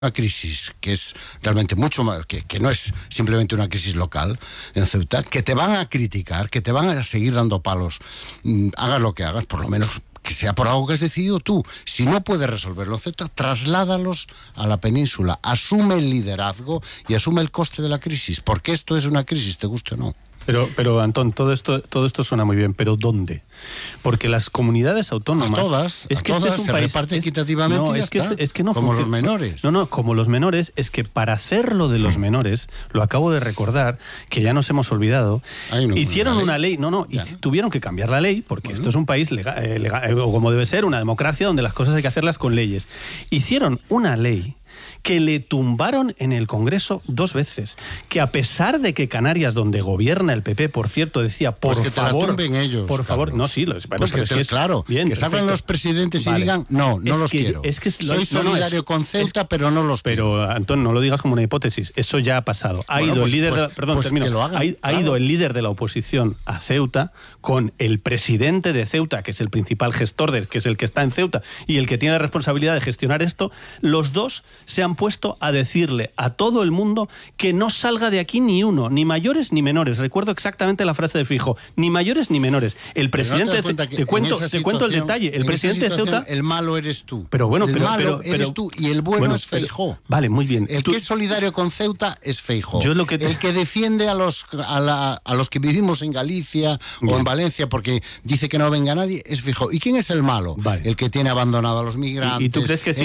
una crisis que es realmente mucho más, que no es simplemente una crisis local en Ceuta, que te van a criticar, que te van a seguir dando palos, hagas lo que hagas, por lo menos que sea por algo que has decidido tú. Si no puedes resolverlo en Ceuta, trasládalos a la península, asume el liderazgo y asume el coste de la crisis, porque esto es una crisis, te guste o no. Pero Antón, todo esto suena muy bien, pero ¿dónde? Porque las comunidades autónomas... A todas se reparte equitativamente y ya está, es que no como funciona. Los menores. No, como los menores, es que para hacer lo de los menores, lo acabo de recordar, que ya nos hemos olvidado, hicieron una ley, tuvieron que cambiar la ley, porque esto es un país legal, como debe ser, una democracia donde las cosas hay que hacerlas con leyes. Hicieron una ley que le tumbaron en el Congreso 2 veces, que a pesar de que Canarias, donde gobierna el PP, por cierto, decía, por pues que favor, te la tumben ellos, por favor, Carlos. no, sí, pues claro, bien, que salgan los presidentes y digan, no los quiero. Soy solidario con Ceuta, pero no los quiero. Pero, Antón, no lo digas como una hipótesis, eso ya ha pasado. Ha ido el líder ha ido el líder de la oposición a Ceuta con el presidente de Ceuta, que es el principal gestor, que es el que está en Ceuta y el que tiene la responsabilidad de gestionar esto. Los dos se han puesto a decirle a todo el mundo que no salga de aquí ni uno, ni mayores ni menores. Recuerdo exactamente la frase de Feijóo, ni mayores ni menores. El presidente, te cuento el detalle, el presidente de Ceuta... El malo eres tú. Pero bueno, el malo eres tú y el bueno es Feijóo. Vale, muy bien. El que es solidario con Ceuta es Feijóo. El que defiende a los que vivimos en Galicia o en Valencia porque dice que no venga nadie es Feijóo. ¿Y quién es el malo? Vale. El que tiene abandonado a los migrantes. ¿Y tú crees que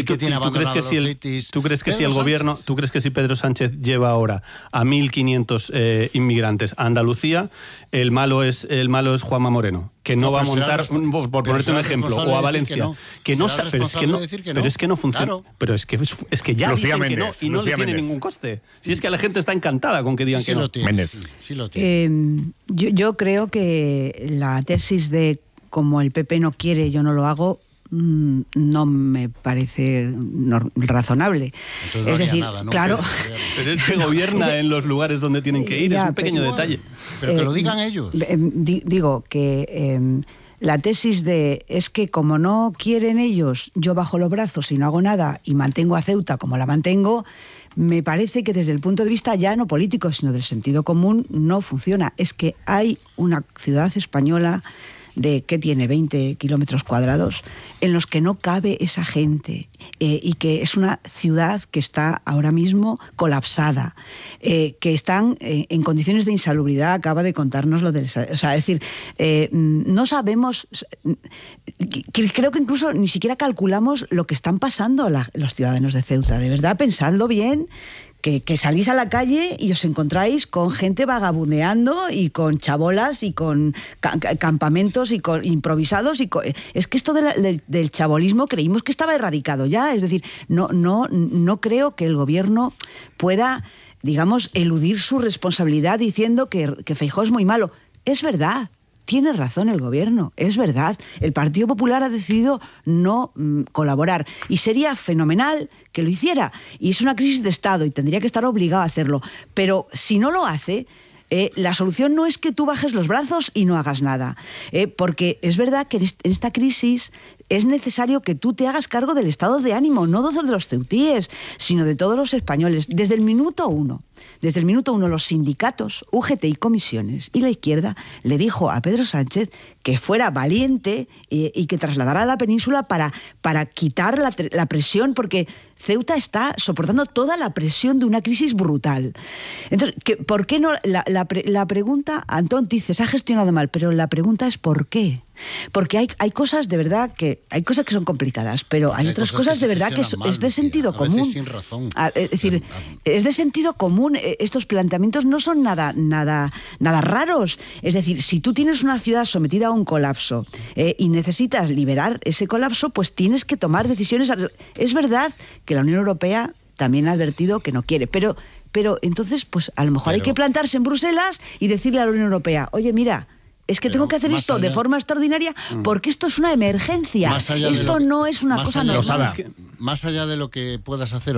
¿Tú crees que si el gobierno, tú crees que si Pedro Sánchez lleva ahora a 1.500 inmigrantes a Andalucía, el malo es Juanma Moreno, que no va a montar, por ponerte un ejemplo, o a Valencia, pero es que no funciona. Claro. Pero es que ya dicen que no y no le tiene ningún coste. Si es que la gente está encantada con que digan que no. Sí lo tiene. Yo creo que la tesis de como el PP no quiere, yo no lo hago, no me parece razonable. Entonces es decir, nada, ¿no? Claro. Pero es que gobierna en los lugares donde tienen que ir, es un pequeño detalle. Pero que lo digan ellos. Digo que la tesis es que como no quieren ellos, yo bajo los brazos y no hago nada y mantengo a Ceuta como la mantengo, me parece que desde el punto de vista ya no político, sino del sentido común, no funciona. Es que hay una ciudad española que tiene 20 kilómetros cuadrados, en los que no cabe esa gente, y que es una ciudad que está ahora mismo colapsada, que están en condiciones de insalubridad, acaba de contarnos lo del... O sea, es decir, no sabemos... Creo que incluso ni siquiera calculamos lo que están pasando los ciudadanos de Ceuta. De verdad, pensadlo bien, que salís a la calle y os encontráis con gente vagabundeando y con chabolas y con campamentos y con improvisados. Es que esto del chabolismo creímos que estaba erradicado ya. Es decir, no creo que el gobierno pueda, digamos, eludir su responsabilidad diciendo que Feijóo es muy malo. Es verdad. Tiene razón el gobierno, es verdad. El Partido Popular ha decidido no colaborar y sería fenomenal que lo hiciera. Y es una crisis de Estado y tendría que estar obligado a hacerlo. Pero si no lo hace, la solución no es que tú bajes los brazos y no hagas nada. Porque es verdad que en esta crisis es necesario que tú te hagas cargo del estado de ánimo, no de los ceutíes, sino de todos los españoles. Desde el minuto uno, los sindicatos, UGT y comisiones y la izquierda le dijo a Pedro Sánchez que fuera valiente y que trasladara a la península para quitar la presión, porque Ceuta está soportando toda la presión de una crisis brutal. Entonces, ¿por qué no? La pregunta, Antón, dices, ha gestionado mal, pero la pregunta es ¿por qué? Porque hay cosas de verdad hay cosas que son complicadas, pero hay otras cosas de verdad que es de sentido común. A veces sin razón. Es decir, es de sentido común. Estos planteamientos no son nada raros. Es decir, si tú tienes una ciudad sometida a un colapso y necesitas liberar ese colapso, pues tienes que tomar decisiones. Es verdad que la Unión Europea también ha advertido que no quiere, pero entonces, pues a lo mejor hay que plantarse en Bruselas y decirle a la Unión Europea, oye, mira, es que tengo que hacer esto de forma extraordinaria porque esto es una emergencia. Esto no es una cosa normal. Más allá de lo que puedas hacer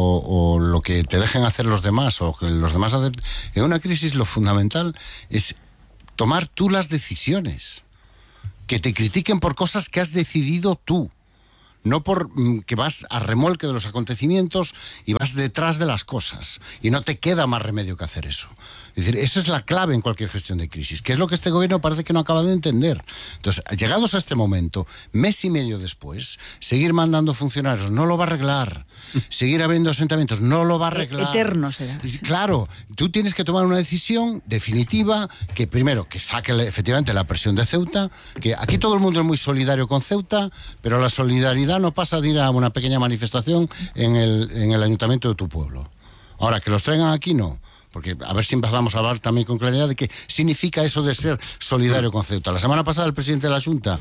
o lo que te dejen hacer los demás o que los demás hacen, en una crisis lo fundamental es tomar tú las decisiones. Que te critiquen por cosas que has decidido tú. no por que vas a remolque de los acontecimientos y vas detrás de las cosas, y no te queda más remedio que hacer eso. Es decir, esa es la clave en cualquier gestión de crisis, que es lo que este gobierno parece que no acaba de entender. Entonces, llegados a este momento, mes y medio después, seguir mandando funcionarios no lo va a arreglar. Seguir abriendo asentamientos no lo va a arreglar. Eterno será. Claro, tú tienes que tomar una decisión definitiva, que primero, que saque efectivamente la presión de Ceuta, que aquí todo el mundo es muy solidario con Ceuta, pero la solidaridad no pasa de ir a una pequeña manifestación en el ayuntamiento de tu pueblo. Ahora, que los traigan aquí, no. Porque a ver si empezamos a hablar también con claridad de qué significa eso de ser solidario con Ceuta. La semana pasada el presidente de la Junta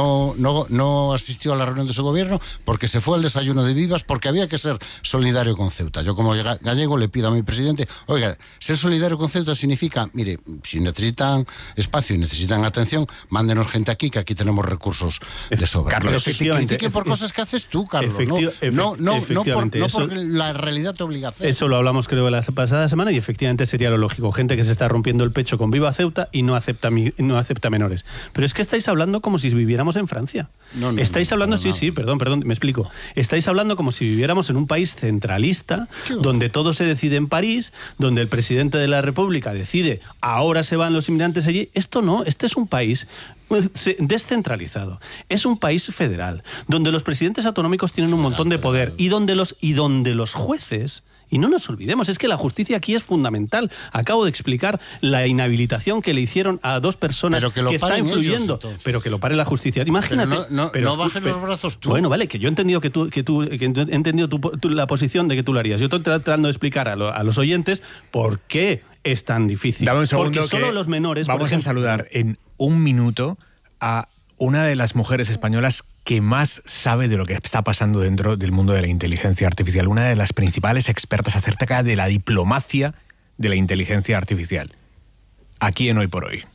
no asistió a la reunión de su gobierno porque se fue al desayuno de Vivas, porque había que ser solidario con Ceuta. Yo como gallego le pido a mi presidente, oiga, ser solidario con Ceuta significa, mire, si necesitan espacio y necesitan atención, mándenos gente aquí, que aquí tenemos recursos de sobra. Carlos, pero que te critiquen por cosas que haces tú, Carlos. No porque la realidad te obliga a hacer. Eso lo hablamos creo la pasada semana y efectivamente sería lo lógico. Gente que se está rompiendo el pecho con Viva Ceuta y no acepta menores. Pero es que estáis hablando como si viviéramos en Francia. Estáis hablando, perdón, me explico. Estáis hablando como si viviéramos en un país centralista, donde todo se decide en París, donde el presidente de la República decide, ahora se van los inmigrantes allí. Esto no, este es un país descentralizado. Es un país federal, donde los presidentes autonómicos tienen un montón de poder y donde los jueces... Y no nos olvidemos, es que la justicia aquí es fundamental. Acabo de explicar la inhabilitación que le hicieron a dos personas que está influyendo. Ellos, pero que lo pare la justicia. Imagínate. Pero no bajes los brazos tú. Bueno, vale, que yo he entendido que he entendido la posición de que tú lo harías. Yo estoy tratando de explicar a los oyentes por qué es tan difícil. Dame un segundo. Porque solo los menores... Vamos a saludar en un minuto a una de las mujeres españolas que más sabe de lo que está pasando dentro del mundo de la inteligencia artificial, una de las principales expertas acerca de la diplomacia de la inteligencia artificial. Aquí en Hoy por Hoy.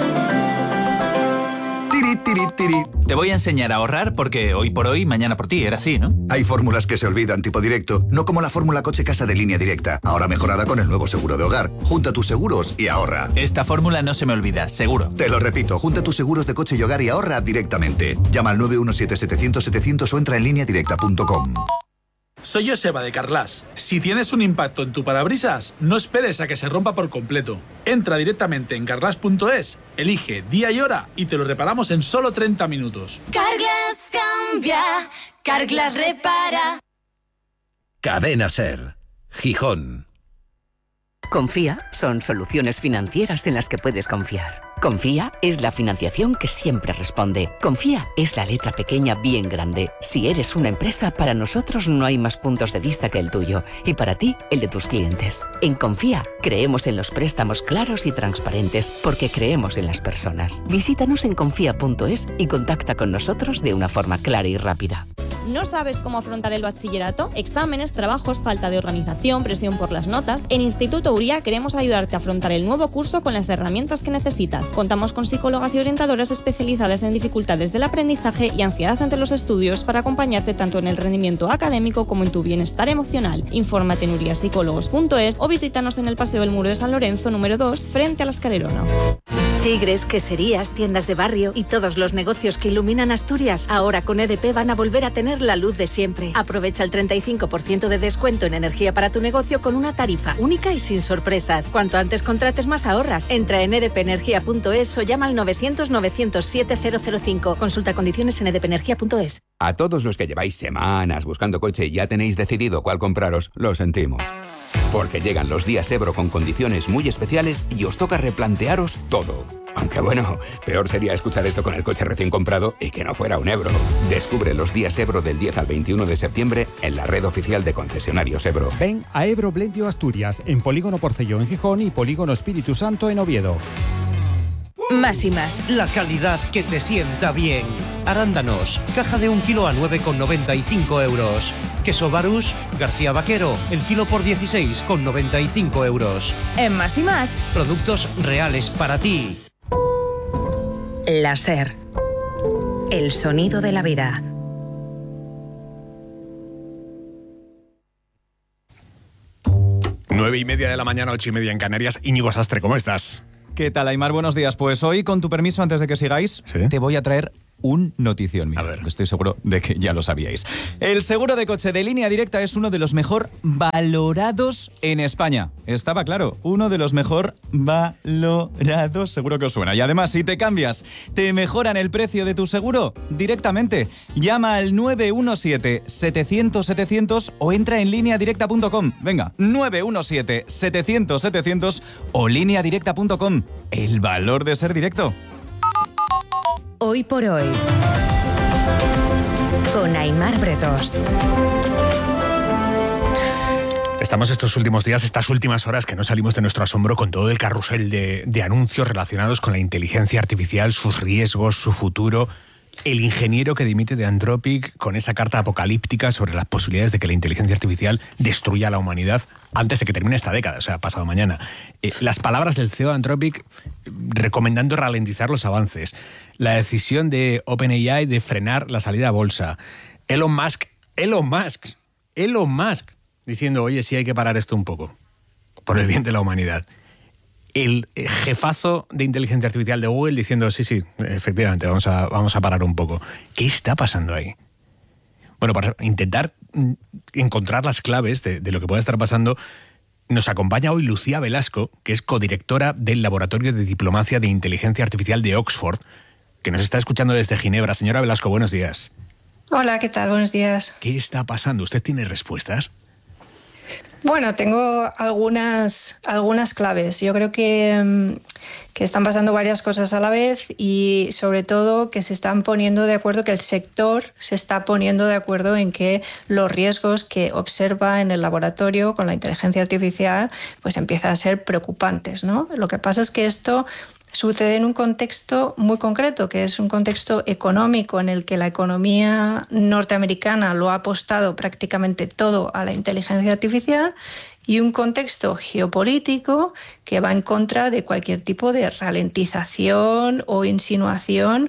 Te voy a enseñar a ahorrar porque hoy por hoy, mañana por ti, era así, ¿no? Hay fórmulas que se olvidan tipo directo, no como la fórmula coche-casa de Línea Directa, ahora mejorada con el nuevo seguro de hogar. Junta tus seguros y ahorra. Esta fórmula no se me olvida, seguro. Te lo repito, junta tus seguros de coche y hogar y ahorra directamente. Llama al 917-700-700 o entra en lineadirecta.com. Soy Joseba de Carglass. Si tienes un impacto en tu parabrisas, no esperes a que se rompa por completo. Entra directamente en carglass.es, elige día y hora y te lo reparamos en solo 30 minutos. Carglass cambia, Carglass repara. Cadena SER, Gijón. Confía son soluciones financieras en las que puedes confiar. Confía es la financiación que siempre responde. Confía es la letra pequeña bien grande. Si eres una empresa, para nosotros no hay más puntos de vista que el tuyo. Y para ti, el de tus clientes. En Confía, creemos en los préstamos claros y transparentes porque creemos en las personas. Visítanos en confía.es y contacta con nosotros de una forma clara y rápida. ¿No sabes cómo afrontar el bachillerato? Exámenes, trabajos, falta de organización, presión por las notas. En Instituto Uría queremos ayudarte a afrontar el nuevo curso con las herramientas que necesitas. Contamos con psicólogas y orientadoras especializadas en dificultades del aprendizaje y ansiedad ante los estudios para acompañarte tanto en el rendimiento académico como en tu bienestar emocional. Infórmate en uriapsicólogos.es o visítanos en el Paseo del Muro de San Lorenzo, número 2, frente a la Escalerona. Chigres, queserías, tiendas de barrio y todos los negocios que iluminan Asturias, ahora con EDP van a volver a tener la luz de siempre. Aprovecha el 35% de descuento en energía para tu negocio con una tarifa única y sin sorpresas. Cuanto antes contrates, más ahorras. Entra en edpenergia.es o llama al 900-907-005. Consulta condiciones en edpenergia.es. A todos los que lleváis semanas buscando coche y ya tenéis decidido cuál compraros, lo sentimos. Porque llegan los días Ebro con condiciones muy especiales y os toca replantearos todo. Aunque bueno, peor sería escuchar esto con el coche recién comprado y que no fuera un Ebro. Descubre los días Ebro del 10 al 21 de septiembre en la red oficial de concesionarios Ebro. Ven a Ebro Blendio Asturias, en Polígono Porcelló en Gijón y Polígono Espíritu Santo en Oviedo. Más y más. La calidad que te sienta bien. Arándanos, caja de 1 kilo a 9,95 euros. Queso Barús, García Vaquero, el kilo por 16,95 euros. En Más y más. Productos reales para ti. La SER. El sonido de la vida. Nueve y media de la mañana, 8:30 en Canarias. Íñigo Sastre, ¿cómo estás? ¿Qué tal, Aimar? Buenos días. Pues hoy, con tu permiso, antes de que sigáis, te voy a traer un notición. Mira, estoy seguro de que ya lo sabíais. El seguro de coche de Línea Directa es uno de los mejor valorados en España. Estaba claro, uno de los mejor valorados, seguro que os suena. Y además, si te cambias, te mejoran el precio de tu seguro directamente. Llama al 917-700-700 o entra en lineadirecta.com. Venga, 917-700-700 o lineadirecta.com. El valor de ser directo. Hoy por hoy, con Aimar Bretos. Estamos estos últimos días, estas últimas horas que no salimos de nuestro asombro con todo el carrusel de anuncios relacionados con la inteligencia artificial, sus riesgos, su futuro. El ingeniero que dimite de Anthropic con esa carta apocalíptica sobre las posibilidades de que la inteligencia artificial destruya a la humanidad antes de que termine esta década, o sea, pasado mañana. Las palabras del CEO de Anthropic recomendando ralentizar los avances. La decisión de OpenAI de frenar la salida a bolsa. Elon Musk diciendo, oye, sí hay que parar esto un poco, por el bien de la humanidad. El jefazo de inteligencia artificial de Google diciendo, sí, efectivamente, vamos a parar un poco. ¿Qué está pasando ahí? Bueno, para intentar encontrar las claves de lo que puede estar pasando, nos acompaña hoy Lucía Velasco, que es codirectora del Laboratorio de Diplomacia de Inteligencia Artificial de Oxford, que nos está escuchando desde Ginebra. Señora Velasco, buenos días. Hola, ¿qué tal? Buenos días. ¿Qué está pasando? ¿Usted tiene respuestas? Bueno, tengo algunas claves. Yo creo que están pasando varias cosas a la vez y sobre todo que se están poniendo de acuerdo, que el sector se está poniendo de acuerdo en que los riesgos que observa en el laboratorio con la inteligencia artificial pues empiezan a ser preocupantes, ¿no? Lo que pasa es que esto sucede en un contexto muy concreto, que es un contexto económico en el que la economía norteamericana lo ha apostado prácticamente todo a la inteligencia artificial, y un contexto geopolítico que va en contra de cualquier tipo de ralentización o insinuación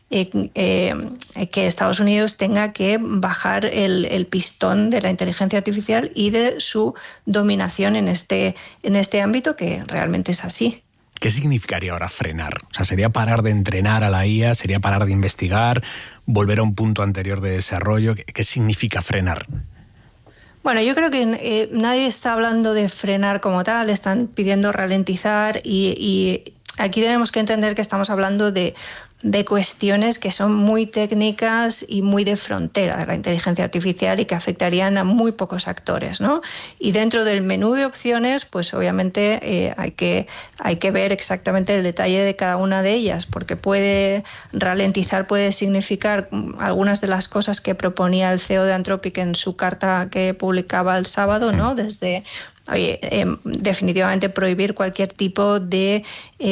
que Estados Unidos tenga que bajar el pistón de la inteligencia artificial y de su dominación en este ámbito, que realmente es así. ¿Qué significaría ahora frenar? O sea, ¿sería parar de entrenar a la IA? ¿Sería parar de investigar? ¿Volver a un punto anterior de desarrollo? ¿Qué significa frenar? Bueno, yo creo que nadie está hablando de frenar como tal, están pidiendo ralentizar y aquí tenemos que entender que estamos hablando de cuestiones que son muy técnicas y muy de frontera de la inteligencia artificial y que afectarían a muy pocos actores, ¿no? Y dentro del menú de opciones, pues obviamente hay que ver exactamente el detalle de cada una de ellas, porque puede ralentizar, puede significar algunas de las cosas que proponía el CEO de Anthropic en su carta que publicaba el sábado, ¿no? Desde, definitivamente prohibir cualquier tipo de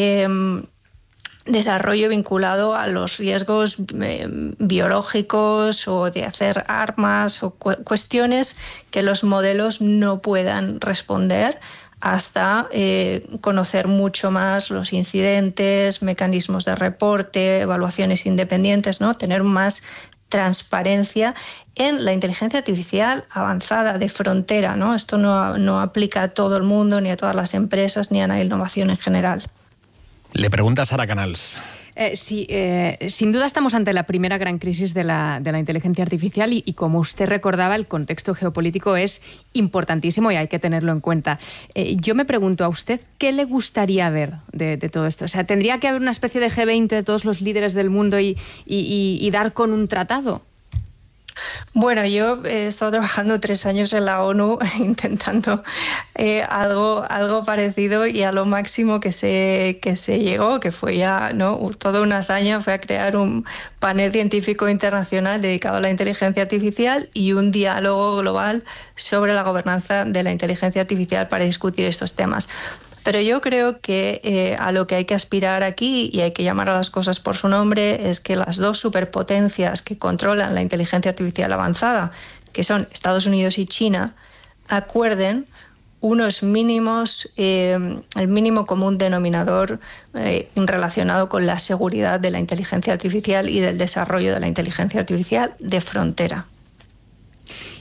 desarrollo vinculado a los riesgos biológicos o de hacer armas o cuestiones que los modelos no puedan responder hasta conocer mucho más los incidentes, mecanismos de reporte, evaluaciones independientes, ¿no? Tener más transparencia en la inteligencia artificial avanzada de frontera, ¿no? Esto no aplica a todo el mundo, ni a todas las empresas, ni a la innovación en general. Le pregunta Sara Canals. Sí, sin duda estamos ante la primera gran crisis de la inteligencia artificial y como usted recordaba, el contexto geopolítico es importantísimo y hay que tenerlo en cuenta. Yo me pregunto a usted, ¿qué le gustaría ver de todo esto? O sea, ¿tendría que haber una especie de G20 de todos los líderes del mundo y dar con un tratado? Bueno, yo he estado trabajando 3 años en la ONU intentando algo parecido y a lo máximo que se llegó, que fue ya toda una hazaña, fue a crear un panel científico internacional dedicado a la inteligencia artificial y un diálogo global sobre la gobernanza de la inteligencia artificial para discutir estos temas. Pero yo creo que a lo que hay que aspirar aquí, y hay que llamar a las cosas por su nombre, es que las dos superpotencias que controlan la inteligencia artificial avanzada, que son Estados Unidos y China, acuerden unos mínimos, el mínimo común denominador relacionado con la seguridad de la inteligencia artificial y del desarrollo de la inteligencia artificial de frontera.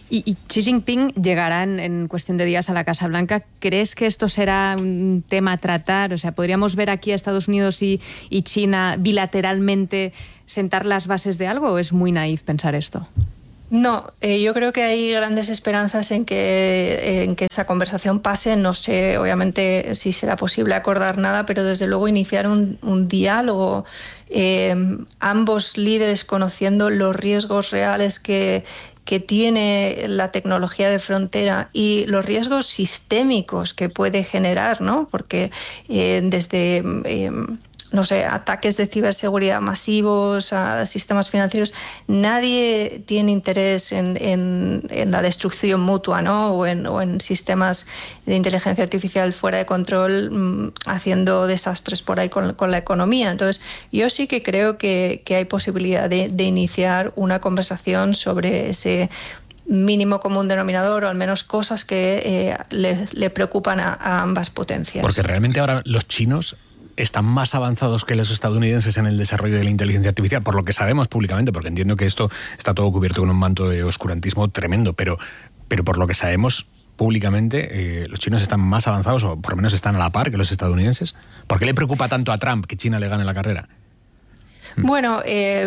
Y Xi Jinping llegará en cuestión de días a la Casa Blanca. ¿Crees que esto será un tema a tratar? O sea, ¿podríamos ver aquí a Estados Unidos y China bilateralmente sentar las bases de algo, o es muy naif pensar esto? No, yo creo que hay grandes esperanzas en que esa conversación pase. No sé, obviamente, si será posible acordar nada, pero desde luego iniciar un diálogo, ambos líderes conociendo los riesgos reales que tiene la tecnología de frontera y los riesgos sistémicos que puede generar, ¿no? Porque desde no sé, ataques de ciberseguridad masivos a sistemas financieros, nadie tiene interés en la destrucción mutua, ¿no? o en sistemas de inteligencia artificial fuera de control, haciendo desastres por ahí con la economía. Entonces, yo sí que creo que hay posibilidad de iniciar una conversación sobre ese mínimo común denominador, o al menos cosas que le preocupan a ambas potencias. Porque realmente ahora los chinos están más avanzados que los estadounidenses en el desarrollo de la inteligencia artificial, por lo que sabemos públicamente, porque entiendo que esto está todo cubierto con un manto de oscurantismo tremendo, pero por lo que sabemos públicamente, los chinos están más avanzados, o por lo menos están a la par que los estadounidenses. ¿Por qué le preocupa tanto a Trump que China le gane la carrera? Bueno,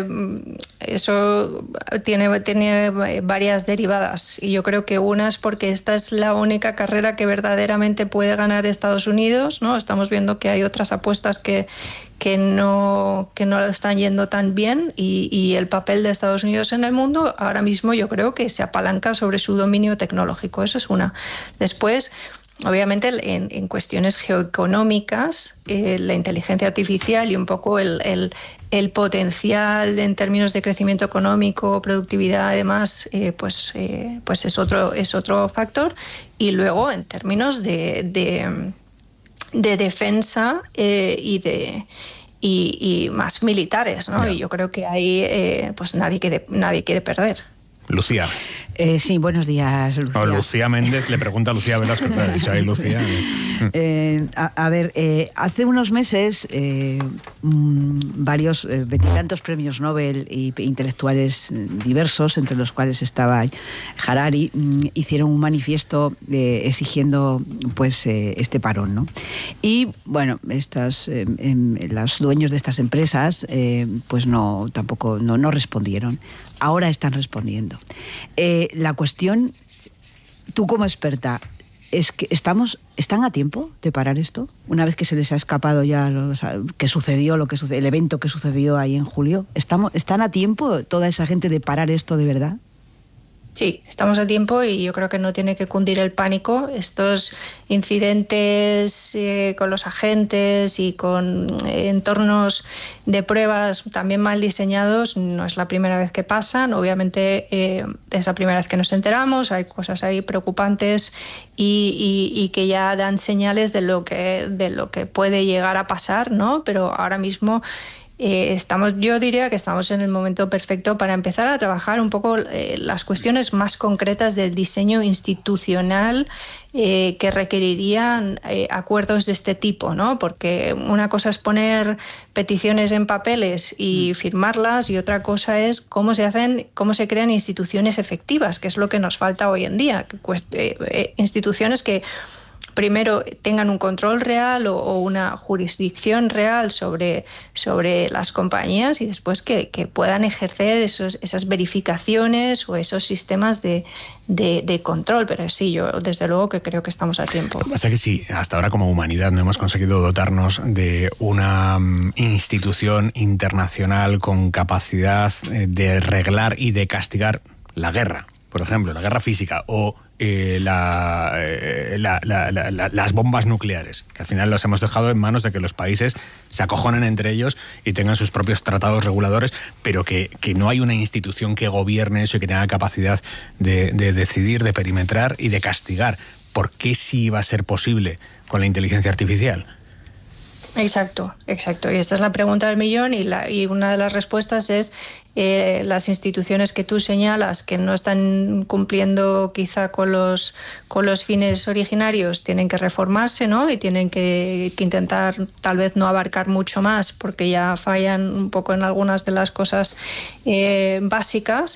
eso tiene varias derivadas, y yo creo que una es porque esta es la única carrera que verdaderamente puede ganar Estados Unidos, ¿no? Estamos viendo que hay otras apuestas que no están yendo tan bien, y el papel de Estados Unidos en el mundo ahora mismo yo creo que se apalanca sobre su dominio tecnológico. Eso es una. Después, obviamente, en cuestiones geoeconómicas, la inteligencia artificial y un poco el potencial en términos de crecimiento económico, productividad, además, pues es otro factor. Y luego, en términos de defensa y más militares, ¿no? Y yo creo que ahí pues nadie quiere perder. Lucía. Sí, buenos días, Lucía. No, Lucía Méndez le pregunta a Lucía Velasco, que ha dicho ahí Lucía. A ver, hace unos meses varios veintitantos premios Nobel e intelectuales diversos, entre los cuales estaba Harari, hicieron un manifiesto exigiendo pues este parón, ¿no? Y bueno, los dueños de estas empresas pues tampoco respondieron. Ahora están respondiendo. La cuestión, tú como experta, es que ¿están a tiempo de parar esto? Una vez que se les ha escapado ya el evento que sucedió ahí en julio, ¿están a tiempo toda esa gente de parar esto de verdad? Sí, estamos a tiempo, y yo creo que no tiene que cundir el pánico. Estos incidentes con los agentes y con entornos de pruebas también mal diseñados no es la primera vez que pasan. Obviamente es la primera vez que nos enteramos, hay cosas ahí preocupantes y que ya dan señales de lo que puede llegar a pasar, ¿no? Pero ahora mismo yo diría que estamos en el momento perfecto para empezar a trabajar un poco las cuestiones más concretas del diseño institucional que requerirían acuerdos de este tipo, ¿no? Porque una cosa es poner peticiones en papeles y firmarlas, y otra cosa es cómo se crean instituciones efectivas, que es lo que nos falta hoy en día. Instituciones que primero tengan un control real o una jurisdicción real sobre las compañías, y después que puedan ejercer esas verificaciones o esos sistemas de control. Pero sí, yo desde luego que creo que estamos a tiempo. Lo que pasa es que sí, hasta ahora como humanidad no hemos conseguido dotarnos de una institución internacional con capacidad de reglar y de castigar la guerra, por ejemplo, la guerra física, o las bombas nucleares, que al final los hemos dejado en manos de que los países se acojonen entre ellos y tengan sus propios tratados reguladores, pero que no hay una institución que gobierne eso y que tenga capacidad de decidir, de perimetrar y de castigar. ¿Por qué sí va a ser posible con la inteligencia artificial? Exacto. Y esta es la pregunta del millón, y una de las respuestas es las instituciones que tú señalas que no están cumpliendo quizá con los fines originarios tienen que reformarse, ¿no? Y tienen que intentar tal vez no abarcar mucho más, porque ya fallan un poco en algunas de las cosas básicas.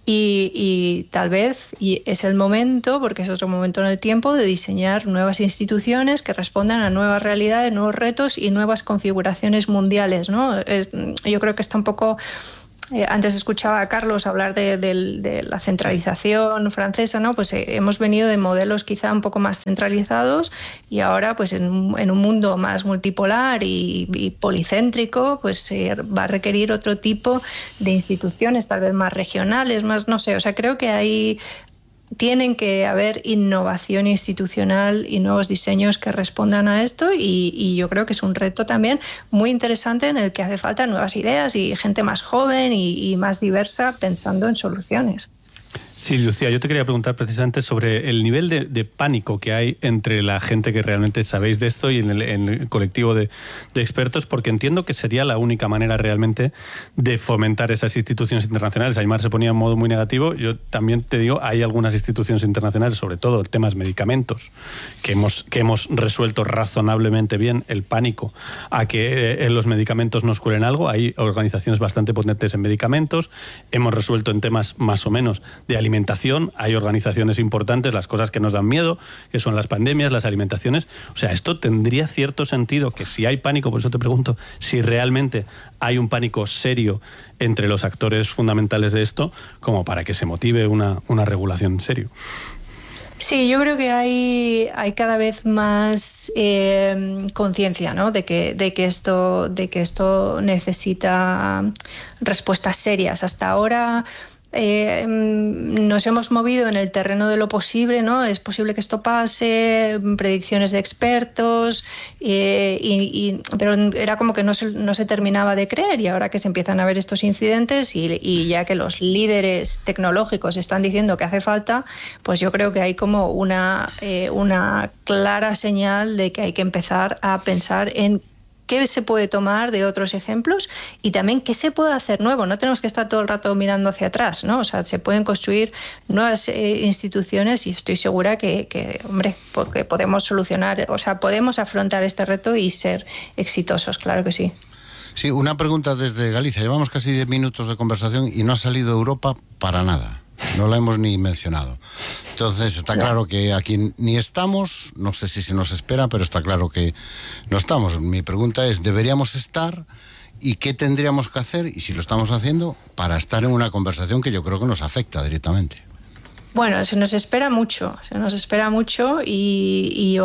Y tal vez es el momento, porque es otro momento en el tiempo, de diseñar nuevas instituciones que respondan a nuevas realidades, nuevos retos y nuevas configuraciones mundiales, ¿no? Yo creo que está un poco... Antes escuchaba a Carlos hablar de la centralización francesa, ¿no? Pues hemos venido de modelos quizá un poco más centralizados y ahora pues en un mundo más multipolar y policéntrico pues va a requerir otro tipo de instituciones, tal vez más regionales, más no sé, o sea, creo que tienen que haber innovación institucional y nuevos diseños que respondan a esto y yo creo que es un reto también muy interesante en el que hace falta nuevas ideas y gente más joven y más diversa pensando en soluciones. Sí, Lucía, yo te quería preguntar precisamente sobre el nivel de pánico que hay entre la gente que realmente sabéis de esto y en el colectivo de expertos, porque entiendo que sería la única manera realmente de fomentar esas instituciones internacionales. Aymar se ponía en modo muy negativo. Yo también te digo, hay algunas instituciones internacionales, sobre todo el tema de medicamentos, que hemos resuelto razonablemente bien el pánico a que los medicamentos nos curen algo. Hay organizaciones bastante potentes en medicamentos. Hemos resuelto en temas más o menos de alimentación. Hay organizaciones importantes, las cosas que nos dan miedo, que son las pandemias, las alimentaciones. O sea, esto tendría cierto sentido que si hay pánico, por eso te pregunto, si realmente hay un pánico serio entre los actores fundamentales de esto, como para que se motive una regulación en serio. Sí, yo creo que hay cada vez más conciencia, ¿no? de que esto necesita respuestas serias. Hasta ahora nos hemos movido en el terreno de lo posible, ¿no? Es posible que esto pase, predicciones de expertos, pero era como que no se terminaba de creer, y ahora que se empiezan a ver estos incidentes y ya que los líderes tecnológicos están diciendo que hace falta, pues yo creo que hay como una clara señal de que hay que empezar a pensar en qué se puede tomar de otros ejemplos y también qué se puede hacer nuevo. No tenemos que estar todo el rato mirando hacia atrás, ¿no? O sea, se pueden construir nuevas instituciones y estoy segura que hombre, porque podemos solucionar, o sea, podemos afrontar este reto y ser exitosos, claro que sí. Sí, una pregunta desde Galicia. Llevamos casi 10 minutos de conversación y no ha salido Europa para nada. No la hemos ni mencionado. Entonces está claro que aquí ni estamos, no sé si se nos espera, pero está claro que no estamos. Mi pregunta es, ¿deberíamos estar? ¿Y qué tendríamos que hacer? Y si lo estamos haciendo, para estar en una conversación que yo creo que nos afecta directamente. Bueno, se nos espera mucho y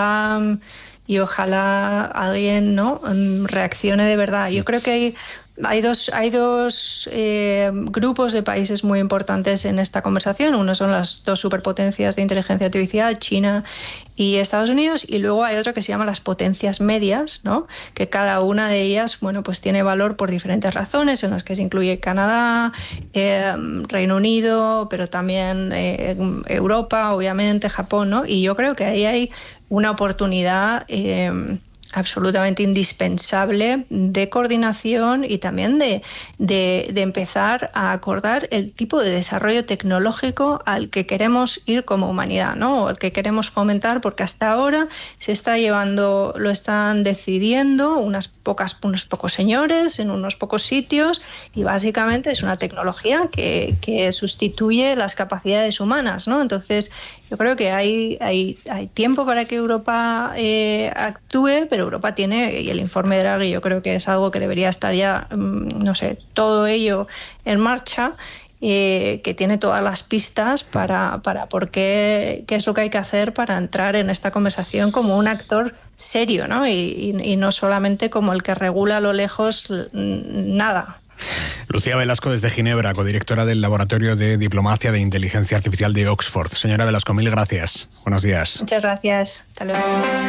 ojalá alguien, ¿no?, reaccione de verdad. Yo creo que hay dos grupos de países muy importantes en esta conversación. Uno son las dos superpotencias de inteligencia artificial, China y Estados Unidos, y luego hay otro que se llama las potencias medias, ¿no?, que cada una de ellas, bueno, pues tiene valor por diferentes razones, en las que se incluye Canadá, Reino Unido, pero también Europa, obviamente, Japón, ¿no? Y yo creo que ahí hay una oportunidad absolutamente indispensable de coordinación y también de empezar a acordar el tipo de desarrollo tecnológico al que queremos ir como humanidad, ¿no? O al que queremos fomentar, porque hasta ahora lo están decidiendo unos pocos señores en unos pocos sitios, y básicamente es una tecnología que sustituye las capacidades humanas, ¿no? Entonces yo creo que hay tiempo para que Europa actúe, pero Europa tiene, y el informe de Draghi yo creo que es algo que debería estar ya, no sé, todo ello en marcha, que tiene todas las pistas para qué es lo que hay que hacer para entrar en esta conversación como un actor serio, ¿no? Y no solamente como el que regula a lo lejos nada. Lucía Velasco desde Ginebra, codirectora del Laboratorio de Diplomacia de Inteligencia Artificial de Oxford. Señora Velasco, mil gracias. Buenos días. Muchas gracias. Hasta luego.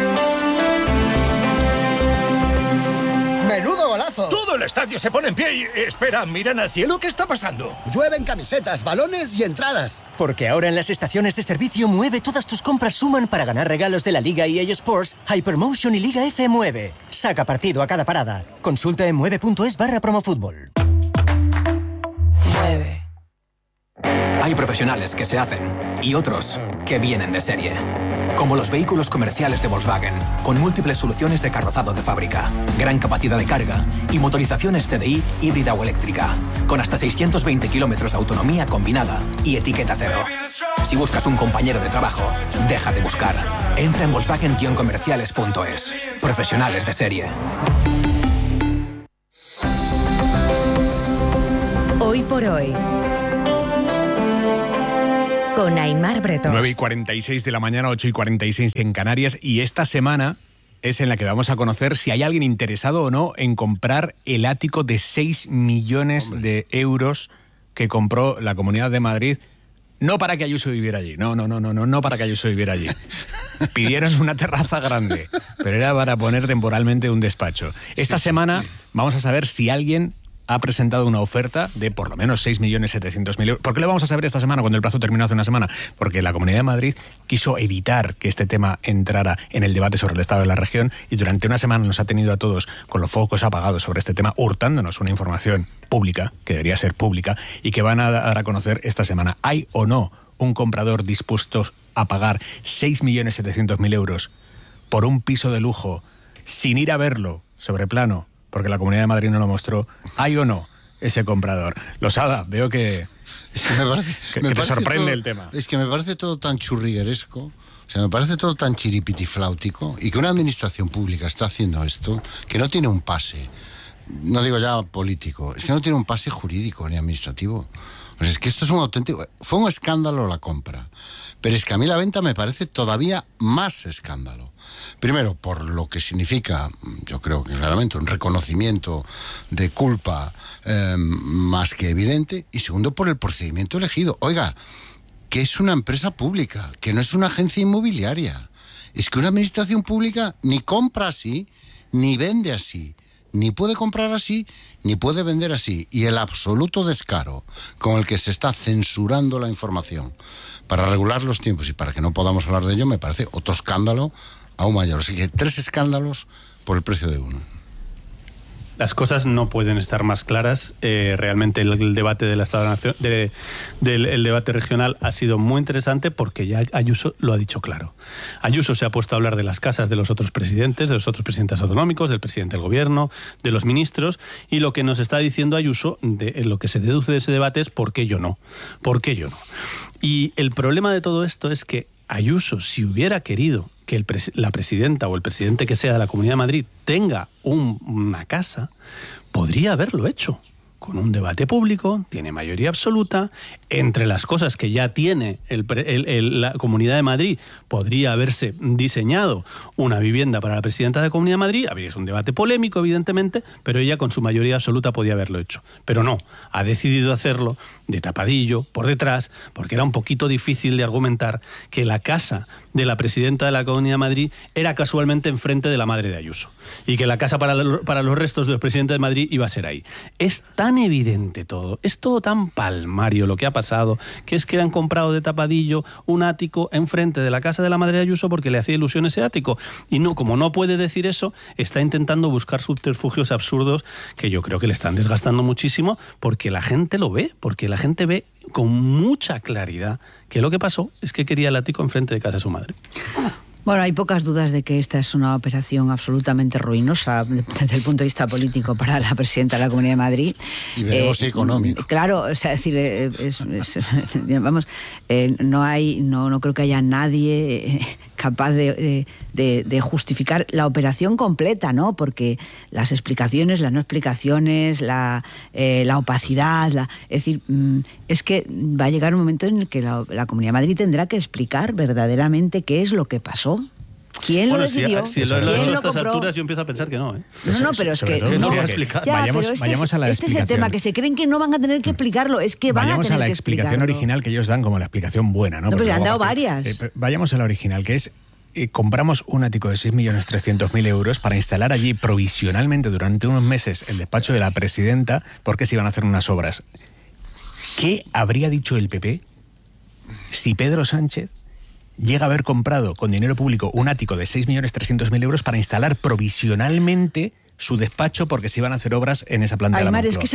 ¡Menudo golazo! Todo el estadio se pone en pie y... Espera, ¿miran al cielo? ¿Qué está pasando? Llueven camisetas, balones y entradas. Porque ahora en las estaciones de servicio Mueve todas tus compras suman para ganar regalos de la Liga EA Sports, Hypermotion y Liga F Mueve. Saca partido a cada parada. Consulta en mueve.es/promofutbol. Hay profesionales que se hacen y otros que vienen de serie. Como los vehículos comerciales de Volkswagen, con múltiples soluciones de carrozado de fábrica, gran capacidad de carga y motorizaciones TDI híbrida o eléctrica, con hasta 620 kilómetros de autonomía combinada y etiqueta cero. Si buscas un compañero de trabajo, deja de buscar. Entra en Volkswagen-comerciales.es. Profesionales de serie. Hoy por hoy, con Aimar Bretós. 9:46 de la mañana, 8:46 en Canarias, y esta semana es en la que vamos a conocer si hay alguien interesado o no en comprar el ático de 6 millones de euros que compró la Comunidad de Madrid. No para que Ayuso viviera allí, no para que Ayuso viviera allí. Pidieron una terraza grande, pero era para poner temporalmente un despacho. Esta semana vamos a saber si alguien ha presentado una oferta de por lo menos 6.700.000 euros. ¿Por qué lo vamos a saber esta semana cuando el plazo terminó hace una semana? Porque la Comunidad de Madrid quiso evitar que este tema entrara en el debate sobre el estado de la región y durante una semana nos ha tenido a todos con los focos apagados sobre este tema, hurtándonos una información pública, que debería ser pública, y que van a dar a conocer esta semana. ¿Hay o no un comprador dispuesto a pagar 6.700.000 euros por un piso de lujo sin ir a verlo sobre plano? Porque la Comunidad de Madrid no lo mostró. ¿Hay o no ese comprador? Losada, veo que te sorprende todo, el tema. Es que me parece todo tan churrigueresco, o sea, me parece todo tan chiripitifláutico, y que una administración pública está haciendo esto, que no tiene un pase, no digo ya político, es que no tiene un pase jurídico ni administrativo. O sea, es que esto es un auténtico... Fue un escándalo la compra, pero es que a mí la venta me parece todavía más escándalo. Primero, por lo que significa, yo creo que claramente, un reconocimiento de culpa más que evidente, y segundo, por el procedimiento elegido. Oiga, que es una empresa pública, que no es una agencia inmobiliaria. Es que una administración pública ni compra así, ni vende así. Ni puede comprar así, ni puede vender así. Y el absoluto descaro con el que se está censurando la información para regular los tiempos y para que no podamos hablar de ello, me parece otro escándalo aún mayor. Así que 3 escándalos por el precio de uno. Las cosas no pueden estar más claras. Realmente el debate del Estado de el debate regional ha sido muy interesante porque ya Ayuso lo ha dicho claro. Ayuso se ha puesto a hablar de las casas de los otros presidentes autonómicos, del presidente del gobierno, de los ministros, y lo que nos está diciendo Ayuso, lo que se deduce de ese debate es ¿por qué yo no? ¿Por qué yo no? Y el problema de todo esto es que Ayuso, si hubiera querido que la presidenta o el presidente que sea de la Comunidad de Madrid tenga una casa, podría haberlo hecho. Con un debate público, tiene mayoría absoluta, entre las cosas que ya tiene la Comunidad de Madrid, podría haberse diseñado una vivienda para la presidenta de la Comunidad de Madrid, habría sido un debate polémico, evidentemente, pero ella con su mayoría absoluta podía haberlo hecho. Pero no, ha decidido hacerlo de tapadillo, por detrás, porque era un poquito difícil de argumentar que la casa de la presidenta de la Comunidad de Madrid era casualmente enfrente de la madre de Ayuso, y que la casa para los restos del presidente de Madrid iba a ser ahí. Es tan evidente todo, es todo tan palmario lo que ha pasado, que es que han comprado de tapadillo un ático enfrente de la casa de la madre de Ayuso porque le hacía ilusión ese ático, y no, como no puede decir eso, está intentando buscar subterfugios absurdos que yo creo que le están desgastando muchísimo, porque la gente lo ve, porque la gente ve con mucha claridad que lo que pasó es que quería el ático enfrente de casa de su madre. Bueno, hay pocas dudas de que esta es una operación absolutamente ruinosa desde el punto de vista político para la presidenta de la Comunidad de Madrid. Y veremos económico. Claro, o sea, decir, vamos, no creo que haya nadie capaz de justificar la operación completa, ¿no? Porque las explicaciones, las no explicaciones, la opacidad, es decir, es que va a llegar un momento en el que la Comunidad de Madrid tendrá que explicar verdaderamente qué es lo que pasó. ¿Quién lo decidió? Si lo he hecho a estas alturas, yo empiezo a pensar que no. No, pero es que no voy a explicar. Vayamos a la explicación. Este es el tema, que se creen que no van a tener que explicarlo, es que van a tener que explicarlo. Vayamos a la explicación original que ellos dan como la explicación buena, ¿no? No, pero le han dado varias. Vayamos a la original, que es compramos un ático de 6.300.000 euros para instalar allí provisionalmente durante unos meses el despacho de la presidenta porque se iban a hacer unas obras. ¿Qué habría dicho el PP si Pedro Sánchez llega a haber comprado con dinero público un ático de 6.300.000 euros para instalar provisionalmente su despacho porque se iban a hacer obras en esa planta de la Moncloa. Es que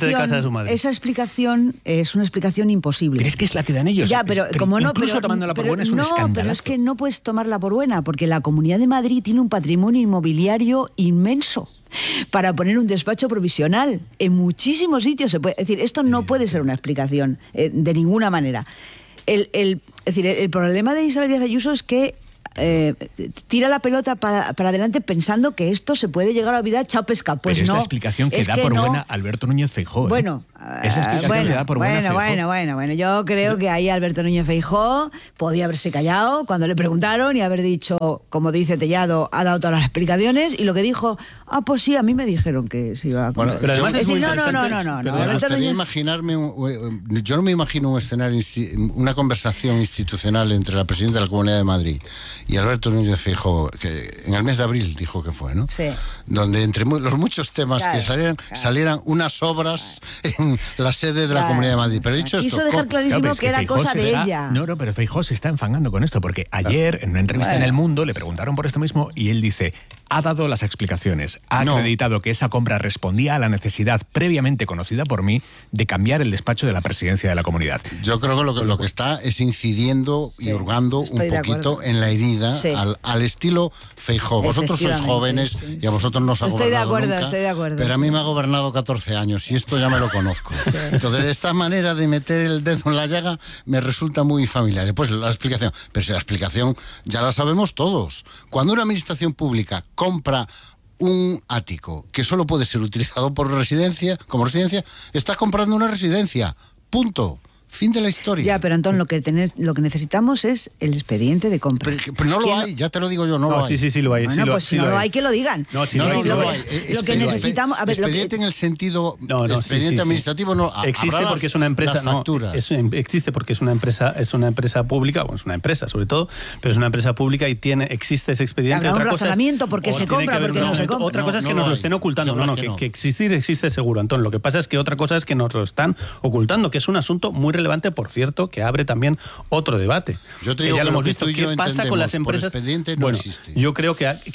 esa explicación es una explicación imposible. Pero es que es la que dan ellos. Ya, pero como no, incluso tomándola por buena es un escándalo. Pero es que no puedes tomarla por buena, porque la Comunidad de Madrid tiene un patrimonio inmobiliario inmenso para poner un despacho provisional. En muchísimos sitios se puede... Es decir, esto no puede ser una explicación de ninguna manera. Es decir, el problema de Isabel Díaz Ayuso es que tira la pelota para adelante pensando que esto se puede llegar a olvidar, chao pesca. Pues pero no. Es la explicación que da por buena Alberto Núñez Feijóo. Bueno, esa explicación que da por buena bueno. Yo creo que ahí Alberto Núñez Feijóo podía haberse callado cuando le preguntaron y haber dicho, como dice Tellado, ha dado todas las explicaciones, y lo que dijo, pues sí, a mí me dijeron que se iba a... Bueno, pero además es muy no. Me gustaría imaginarme, yo no me imagino un escenario, una conversación institucional entre la presidenta de la Comunidad de Madrid y Alberto Núñez Feijóo, que en el mes de abril dijo que fue, ¿no? Sí. Donde entre los muchos temas que salieran unas obras en la sede de la Comunidad de Madrid. Pero dicho esto... Quiso dejar clarísimo que era cosa de ella. No, pero Feijóo se está enfangando con esto, porque ayer, en una entrevista en El Mundo, le preguntaron por esto mismo y él dice... Ha dado las explicaciones, ha acreditado que esa compra respondía a la necesidad previamente conocida por mí de cambiar el despacho de la presidencia de la comunidad. Yo creo que lo que está es incidiendo y hurgando un poquito en la herida al estilo Feijóo. Vosotros sois jóvenes y a vosotros no os ha gobernado nunca. Estoy de acuerdo. Pero a mí me ha gobernado 14 años y esto ya me lo conozco. Entonces, de esta manera de meter el dedo en la llaga me resulta muy familiar. Pues la explicación, pero si la explicación ya la sabemos todos. Cuando una administración pública compra un ático que solo puede ser utilizado como residencia, está comprando una residencia. Punto. Fin de la historia. Ya, pero Antón, lo que necesitamos es el expediente de compra. Pero no lo hay, ya te lo digo yo, no lo hay. Sí, lo hay. Bueno, pues si no lo hay, que lo digan. No lo hay. Lo que necesitamos... expediente en el sentido... expediente administrativo no... Existe porque es una empresa... existe porque es una empresa pública, bueno, es una empresa sobre todo, pero es una empresa pública y existe ese expediente. Habrá un razonamiento porque se compra, porque no se compra. Otra cosa es que nos lo estén ocultando. Que existir existe seguro, Antón. Lo que pasa es que otra cosa es que nos lo están ocultando, que es un asunto muy relevante, por cierto, que abre también otro debate. Yo te digo ya que lo hemos visto. ¿Qué pasa con las empresas? No existe. Yo creo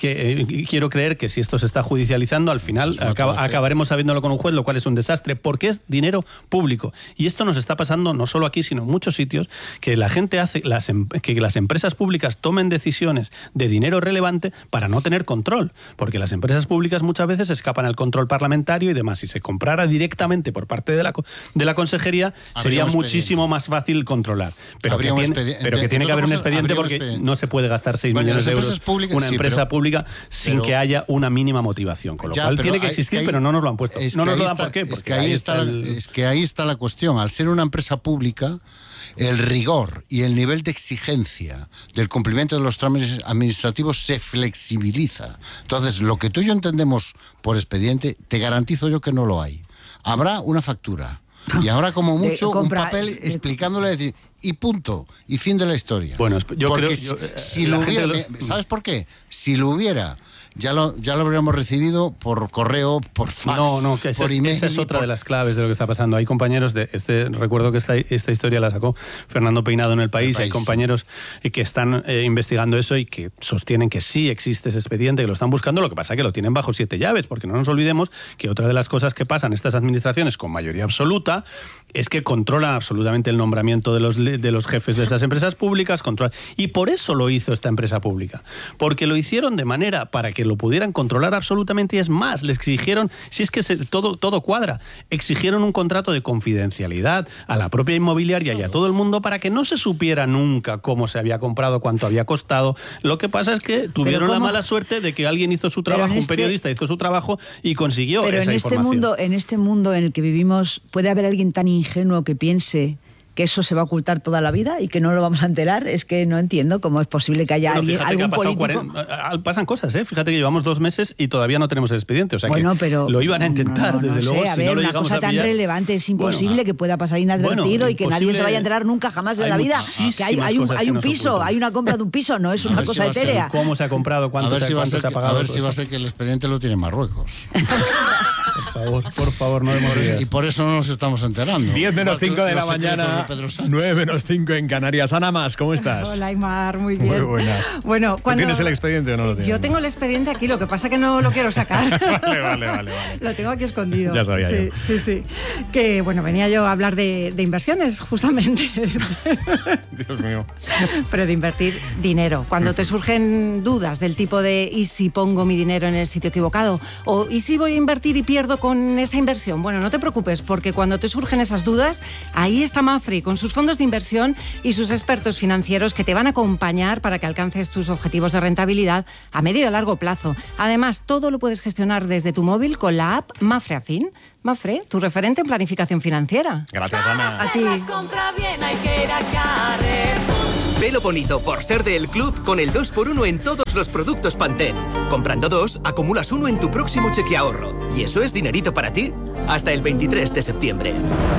que quiero creer que si esto se está judicializando, al final acabaremos sabiéndolo con un juez, lo cual es un desastre, porque es dinero público. Y esto nos está pasando no solo aquí, sino en muchos sitios, que la gente hace que las empresas públicas tomen decisiones de dinero relevante para no tener control, porque las empresas públicas muchas veces escapan al control parlamentario y demás. Si se comprara directamente por parte de la consejería, sería muchísimo más fácil controlar. Pero que tiene que haber un expediente porque no se puede gastar 6 millones de euros una empresa pública sin que haya una mínima motivación. Con lo cual tiene que existir, pero no nos lo han puesto. No nos lo dan, ¿por qué? Porque es que ahí está la cuestión. Al ser una empresa pública, el rigor y el nivel de exigencia del cumplimiento de los trámites administrativos se flexibiliza. Entonces, lo que tú y yo entendemos por expediente, te garantizo yo que no lo hay. Habrá una factura. Y ahora como mucho un papel explicándole, decir, y punto, y fin de la historia. Bueno, yo porque creo... si lo hubiera... ¿Sabes por qué? Si lo hubiera... Ya lo habríamos recibido por correo, por fax, por email. Esa es otra de las claves de lo que está pasando. Hay compañeros recuerdo que esta historia la sacó Fernando Peinado en El País. Hay compañeros que están investigando eso y que sostienen que sí existe ese expediente, que lo están buscando. Lo que pasa es que lo tienen bajo 7 llaves, porque no nos olvidemos que otra de las cosas que pasan en estas administraciones con mayoría absoluta es que controlan absolutamente el nombramiento de los jefes de estas empresas públicas. Y por eso lo hizo esta empresa pública. Porque lo hicieron de manera para que lo pudieran controlar absolutamente, y es más, le exigieron, si es que todo cuadra, exigieron un contrato de confidencialidad a la propia inmobiliaria y a todo el mundo para que no se supiera nunca cómo se había comprado, cuánto había costado. Lo que pasa es que tuvieron la mala suerte de que alguien hizo su trabajo, un periodista hizo su trabajo y consiguió esa información. En este mundo en el que vivimos, ¿puede haber alguien tan ingenuo que piense que eso se va a ocultar toda la vida y que no lo vamos a enterar? Es que no entiendo cómo es posible que haya algún político... Pasan cosas, Fíjate que llevamos 2 meses y todavía no tenemos el expediente. O sea, pero lo iban a intentar, desde luego. A ver, una cosa tan relevante es imposible que pueda pasar inadvertido y que nadie se vaya a enterar nunca jamás de la vida. Que hay un piso, hay una compra de un piso, no es una cosa etérea. ¿Cómo se ha comprado? ¿Cuánto se ha pagado? A ver si va a ser que el expediente lo tiene Marruecos. Por favor, no demos ideas. Y por eso no nos estamos enterando. 10 menos 5 de la mañana, 9 menos 5 en Canarias. Ana Mas, ¿cómo estás? Hola, Aimar, muy bien. Muy buenas. Bueno, ¿Tienes el expediente o no lo tienes? Yo tengo el expediente aquí, lo que pasa que no lo quiero sacar. Vale. Lo tengo aquí escondido. Ya sabía yo. Sí. Que, bueno, venía yo a hablar de inversiones, justamente. Dios mío. Pero de invertir dinero. Cuando te surgen dudas del tipo de ¿y si pongo mi dinero en el sitio equivocado? O ¿y si voy a invertir y pierdo con esa inversión? Bueno, no te preocupes, porque cuando te surgen esas dudas, ahí está Mapfre con sus fondos de inversión y sus expertos financieros que te van a acompañar para que alcances tus objetivos de rentabilidad a medio y a largo plazo. Además, todo lo puedes gestionar desde tu móvil con la app Mapfre Afin. Mapfre, tu referente en planificación financiera. Gracias, Ana. A ti. Velo bonito por ser del club con el 2x1 en todos los productos Pantene. Comprando 2, acumulas 1 en tu próximo cheque ahorro. Y eso es dinerito para ti. Hasta el 23 de septiembre.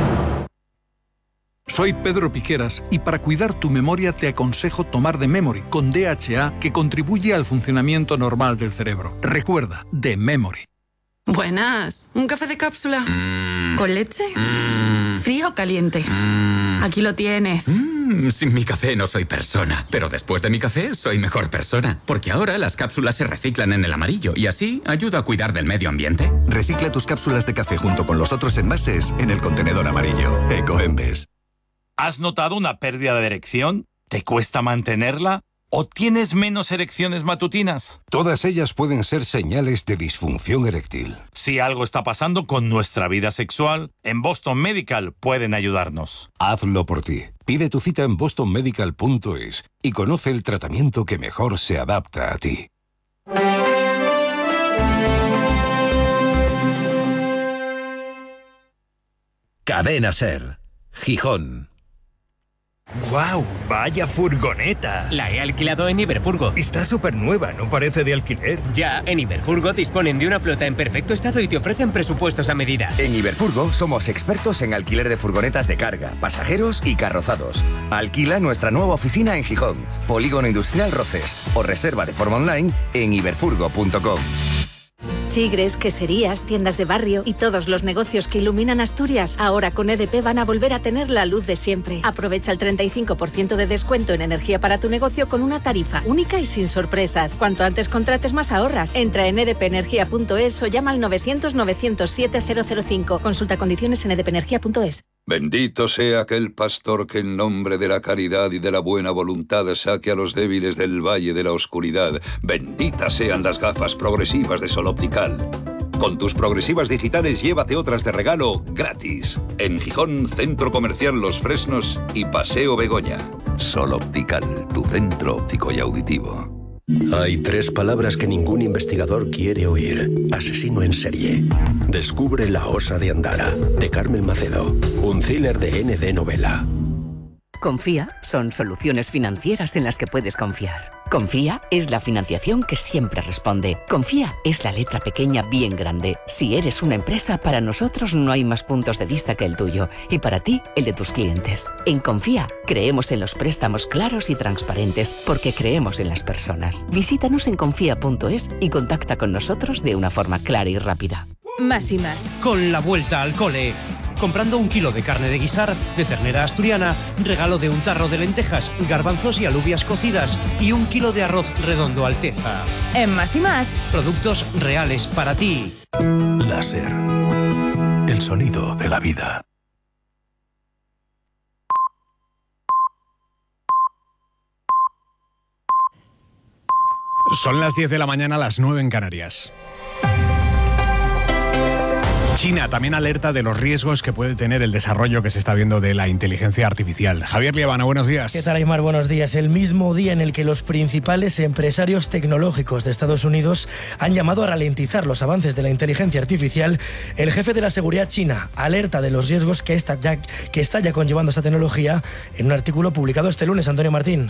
Soy Pedro Piqueras y para cuidar tu memoria te aconsejo tomar The Memory con DHA que contribuye al funcionamiento normal del cerebro. Recuerda, The Memory. Buenas. ¿Un café de cápsula? ¿Con leche? ¿Frío o caliente? Aquí lo tienes. Sin mi café no soy persona, pero después de mi café soy mejor persona, porque ahora las cápsulas se reciclan en el amarillo y así ayuda a cuidar del medio ambiente. Recicla tus cápsulas de café junto con los otros envases en el contenedor amarillo. Ecoembes. ¿Has notado una pérdida de erección? ¿Te cuesta mantenerla? ¿O tienes menos erecciones matutinas? Todas ellas pueden ser señales de disfunción eréctil. Si algo está pasando con nuestra vida sexual, en Boston Medical pueden ayudarnos. Hazlo por ti. Pide tu cita en bostonmedical.es y conoce el tratamiento que mejor se adapta a ti. Cadena Ser, Gijón. ¡Guau! ¡Vaya furgoneta! La he alquilado en Iberfurgo. Está súper nueva, no parece de alquiler. Ya, en Iberfurgo disponen de una flota en perfecto estado y te ofrecen presupuestos a medida. En Iberfurgo somos expertos en alquiler de furgonetas de carga, pasajeros y carrozados. Alquila nuestra nueva oficina en Gijón, Polígono Industrial Roces, o reserva de forma online en iberfurgo.com. Chigres, queserías, tiendas de barrio y todos los negocios que iluminan Asturias, ahora con EDP van a volver a tener la luz de siempre. Aprovecha el 35% de descuento en energía para tu negocio con una tarifa única y sin sorpresas. Cuanto antes contrates, más ahorras. Entra en edpenergia.es o llama al 900-907-005. Consulta condiciones en edpenergia.es. Bendito sea aquel pastor que en nombre de la caridad y de la buena voluntad saque a los débiles del valle de la oscuridad. Benditas sean las gafas progresivas de Sol Optical. Con tus progresivas digitales llévate otras de regalo gratis. En Gijón, Centro Comercial Los Fresnos y Paseo Begoña. Sol Optical, tu centro óptico y auditivo. Hay 3 palabras que ningún investigador quiere oír. Asesino en serie. Descubre La osa de Andara, de Carmen Macedo. Un thriller de ND Novela. Confía son soluciones financieras en las que puedes confiar. Confía es la financiación que siempre responde. Confía es la letra pequeña bien grande. Si eres una empresa, para nosotros no hay más puntos de vista que el tuyo y para ti, el de tus clientes. En Confía creemos en los préstamos claros y transparentes porque creemos en las personas. Visítanos en confía.es y contacta con nosotros de una forma clara y rápida. Más y más. Con la vuelta al cole. Comprando 1 kilo de carne de guisar de ternera asturiana, regalo de un tarro de lentejas, garbanzos y alubias cocidas y 1 kilo de arroz redondo Alteza. En Más y más. Productos reales para ti. Láser. El sonido de la vida. Son las 10 de la mañana, las 9 en Canarias. China también alerta de los riesgos que puede tener el desarrollo que se está viendo de la inteligencia artificial. Javier Liebana, buenos días. ¿Qué tal, Aimar? Buenos días. El mismo día en el que los principales empresarios tecnológicos de Estados Unidos han llamado a ralentizar los avances de la inteligencia artificial, el jefe de la seguridad china alerta de los riesgos que está ya conllevando esta tecnología en un artículo publicado este lunes. Antonio Martín.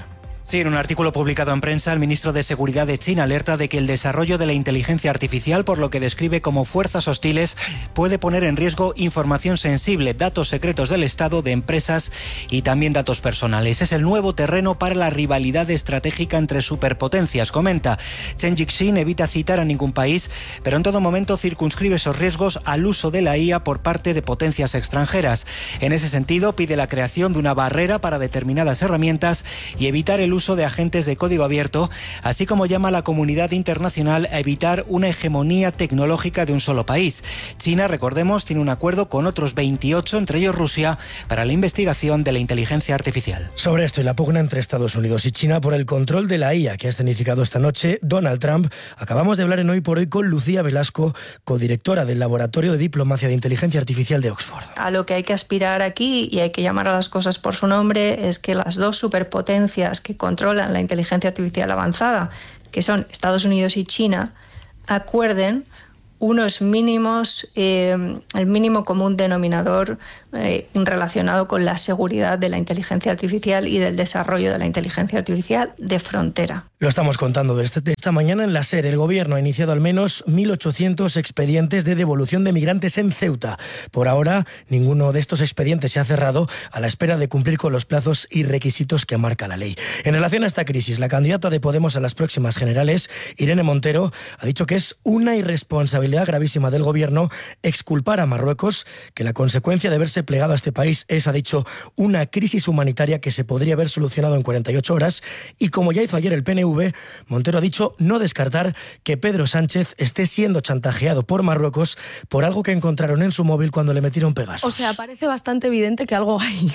Sí, en un artículo publicado en prensa, el ministro de Seguridad de China alerta de que el desarrollo de la inteligencia artificial, por lo que describe como fuerzas hostiles, puede poner en riesgo información sensible, datos secretos del Estado, de empresas y también datos personales. Es el nuevo terreno para la rivalidad estratégica entre superpotencias, comenta. Chen Jixin evita citar a ningún país, pero en todo momento circunscribe esos riesgos al uso de la IA por parte de potencias extranjeras. En ese sentido, pide la creación de una barrera para determinadas herramientas y evitar el uso de agentes de código abierto, así como llama a la comunidad internacional a evitar una hegemonía tecnológica de un solo país. China, recordemos, tiene un acuerdo con otros 28, entre ellos Rusia, para la investigación de la inteligencia artificial. Sobre esto y la pugna entre Estados Unidos y China por el control de la IA que ha escenificado esta noche Donald Trump, acabamos de hablar en Hoy por Hoy con Lucía Velasco, codirectora del Laboratorio de Diplomacia de Inteligencia Artificial de Oxford. A lo que hay que aspirar aquí, y hay que llamar a las cosas por su nombre, es que las dos superpotencias que controlan la inteligencia artificial avanzada, que son Estados Unidos y China, acuerden unos mínimos, el mínimo común denominador relacionado con la seguridad de la inteligencia artificial y del desarrollo de la inteligencia artificial de frontera. Lo estamos contando desde esta mañana en la SER. El Gobierno ha iniciado al menos 1.800 expedientes de devolución de migrantes en Ceuta. Por ahora, ninguno de estos expedientes se ha cerrado a la espera de cumplir con los plazos y requisitos que marca la ley. En relación a esta crisis, la candidata de Podemos a las próximas generales, Irene Montero, ha dicho que es una irresponsabilidad gravísima del Gobierno exculpar a Marruecos, que la consecuencia de haberse plegado a este país es, ha dicho, una crisis humanitaria que se podría haber solucionado en 48 horas y, como ya hizo ayer el PNV, Montero ha dicho no descartar que Pedro Sánchez esté siendo chantajeado por Marruecos por algo que encontraron en su móvil cuando le metieron Pegasus. O sea, parece bastante evidente que algo hay,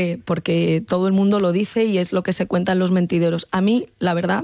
porque todo el mundo lo dice y es lo que se cuentan los mentideros. A mí, la verdad,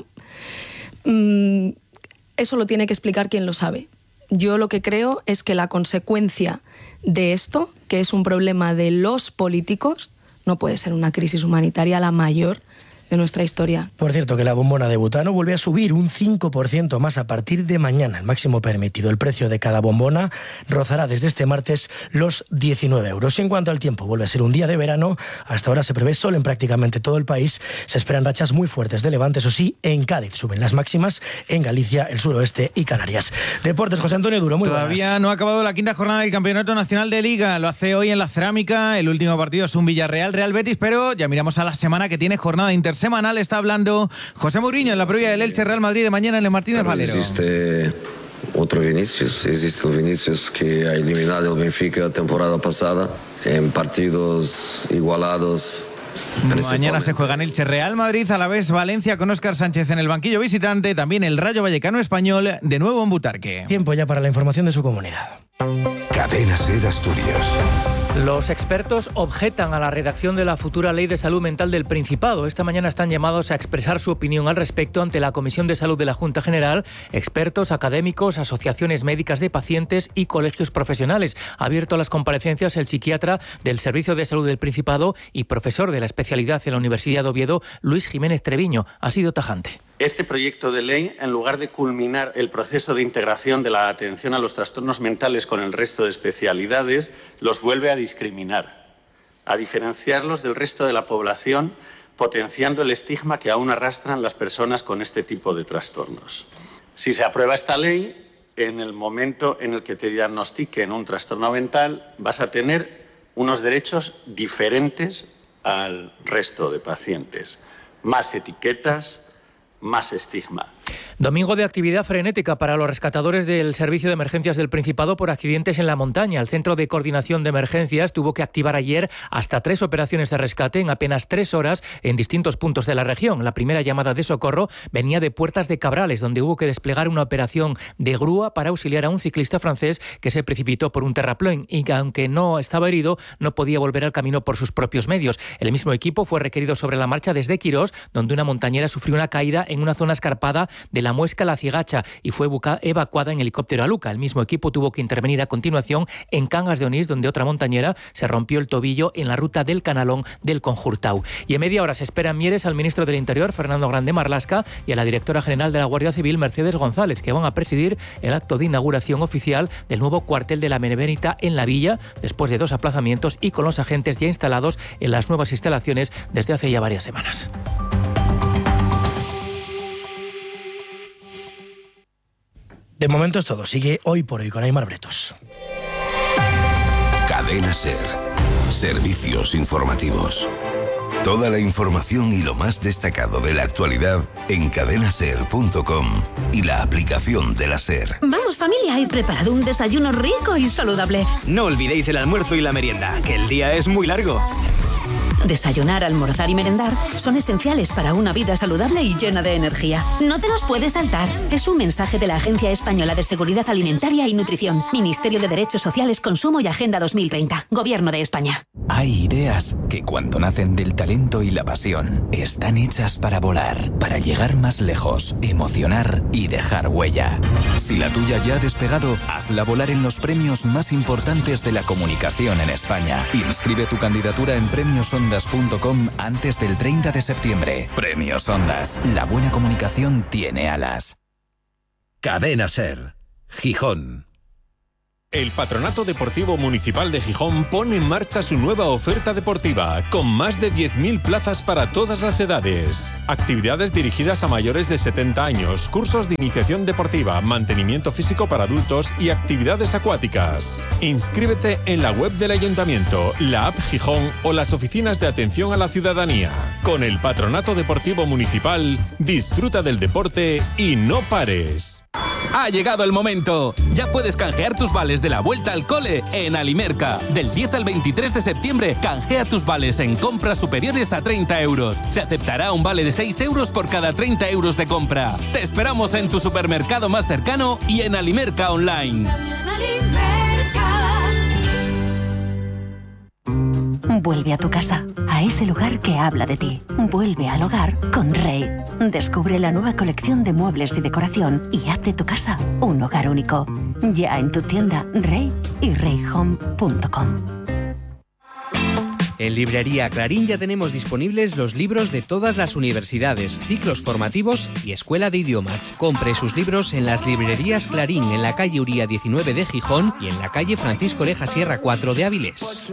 eso lo tiene que explicar quien lo sabe. Yo lo que creo es que la consecuencia de esto, que es un problema de los políticos, no puede ser una crisis humanitaria la mayor de nuestra historia. Por cierto, que la bombona de butano vuelve a subir un 5% más a partir de mañana, el máximo permitido. El precio de cada bombona rozará desde este martes los 19 euros. Y en cuanto al tiempo, vuelve a ser un día de verano. Hasta ahora se prevé sol en prácticamente todo el país. Se esperan rachas muy fuertes de levante, eso sí, en Cádiz suben las máximas, en Galicia, el suroeste y Canarias. Deportes, José Antonio Duro, muy buenas. Todavía no ha acabado la quinta jornada del Campeonato Nacional de Liga. Lo hace hoy en la Cerámica. El último partido es un Villarreal-Real Betis, pero ya miramos a la semana que tiene jornada intersemanal. Está hablando José Mourinho en la previa del Elche Real Madrid de mañana en el Martínez Valero. Existe otro Vinicius, existe el Vinicius que ha eliminado el Benfica la temporada pasada en partidos igualados. Mañana se juega en Elche Real Madrid, a la vez Valencia con Óscar Sánchez en el banquillo visitante, también el Rayo Vallecano español de nuevo en Butarque. Tiempo ya para la información de su comunidad. Cadena SER Asturias. Los expertos objetan a la redacción de la futura Ley de Salud Mental del Principado. Esta mañana están llamados a expresar su opinión al respecto ante la Comisión de Salud de la Junta General, expertos, académicos, asociaciones médicas de pacientes y colegios profesionales. Ha abierto las comparecencias el psiquiatra del Servicio de Salud del Principado y profesor de la especialidad en la Universidad de Oviedo, Luis Jiménez Treviño. Ha sido tajante. Este proyecto de ley, en lugar de culminar el proceso de integración de la atención a los trastornos mentales con el resto de especialidades, los vuelve a discriminar, a diferenciarlos del resto de la población, potenciando el estigma que aún arrastran las personas con este tipo de trastornos. Si se aprueba esta ley, en el momento en el que te diagnostiquen un trastorno mental, vas a tener unos derechos diferentes al resto de pacientes. Más etiquetas, más estigma. Domingo de actividad frenética para los rescatadores del Servicio de Emergencias del Principado por accidentes en la montaña. El Centro de Coordinación de Emergencias tuvo que activar ayer hasta 3 operaciones de rescate en apenas 3 horas en distintos puntos de la región. La primera llamada de socorro venía de Puertas de Cabrales, donde hubo que desplegar una operación de grúa para auxiliar a un ciclista francés que se precipitó por un terraplén y que, aunque no estaba herido, no podía volver al camino por sus propios medios. El mismo equipo fue requerido sobre la marcha desde Quirós, donde una montañera sufrió una caída en una zona escarpada de la Muesca La Cigacha y fue evacuada en helicóptero a Luca. El mismo equipo tuvo que intervenir a continuación en Cangas de Onís, donde otra montañera se rompió el tobillo en la ruta del Canalón del Conjurtau. Y en media hora se espera en Mieres al ministro del Interior, Fernando Grande Marlasca, y a la directora general de la Guardia Civil, Mercedes González, que van a presidir el acto de inauguración oficial del nuevo cuartel de la Benemérita en la Villa, después de 2 aplazamientos y con los agentes ya instalados en las nuevas instalaciones desde hace ya varias semanas. De momento es todo. Sigue Hoy por Hoy con Aimar Bretos. Cadena SER. Servicios informativos. Toda la información y lo más destacado de la actualidad en cadenaser.com y la aplicación de la SER. Vamos familia, he preparado un desayuno rico y saludable. No olvidéis el almuerzo y la merienda, que el día es muy largo. Desayunar, almorzar y merendar son esenciales para una vida saludable y llena de energía. No te los puedes saltar. Es un mensaje de la Agencia Española de Seguridad Alimentaria y Nutrición, Ministerio de Derechos Sociales, Consumo y Agenda 2030, Gobierno de España. Hay ideas que cuando nacen del talento y la pasión, están hechas para volar, para llegar más lejos, emocionar y dejar huella. Si la tuya ya ha despegado, hazla volar en los premios más importantes de la comunicación en España. Inscribe tu candidatura en premiosondas.com antes del 30 de septiembre. Premios Ondas. La buena comunicación tiene alas. Cadena SER. Gijón. El Patronato Deportivo Municipal de Gijón pone en marcha su nueva oferta deportiva, con más de 10.000 plazas para todas las edades. Actividades dirigidas a mayores de 70 años, cursos de iniciación deportiva, mantenimiento físico para adultos y actividades acuáticas. Inscríbete en la web del Ayuntamiento, la app Gijón o las oficinas de atención a la ciudadanía. Con el Patronato Deportivo Municipal, disfruta del deporte y no pares. Ha llegado el momento. Ya puedes canjear tus vales de la vuelta al cole en Alimerca. Del 10 al 23 de septiembre, canjea tus vales en compras superiores a 30 euros. Se aceptará un vale de 6 euros por cada 30 euros de compra. Te esperamos en tu supermercado más cercano y en Alimerca Online. Vuelve a tu casa, a ese lugar que habla de ti. Vuelve al hogar con Rey. Descubre la nueva colección de muebles y decoración y haz de tu casa un hogar único. Ya en tu tienda Rey y reyhome.com. En Librería Clarín ya tenemos disponibles los libros de todas las universidades, ciclos formativos y escuela de idiomas. Compre sus libros en las librerías Clarín en la calle Uría 19 de Gijón y en la calle Francisco Oreja Sierra 4 de Avilés.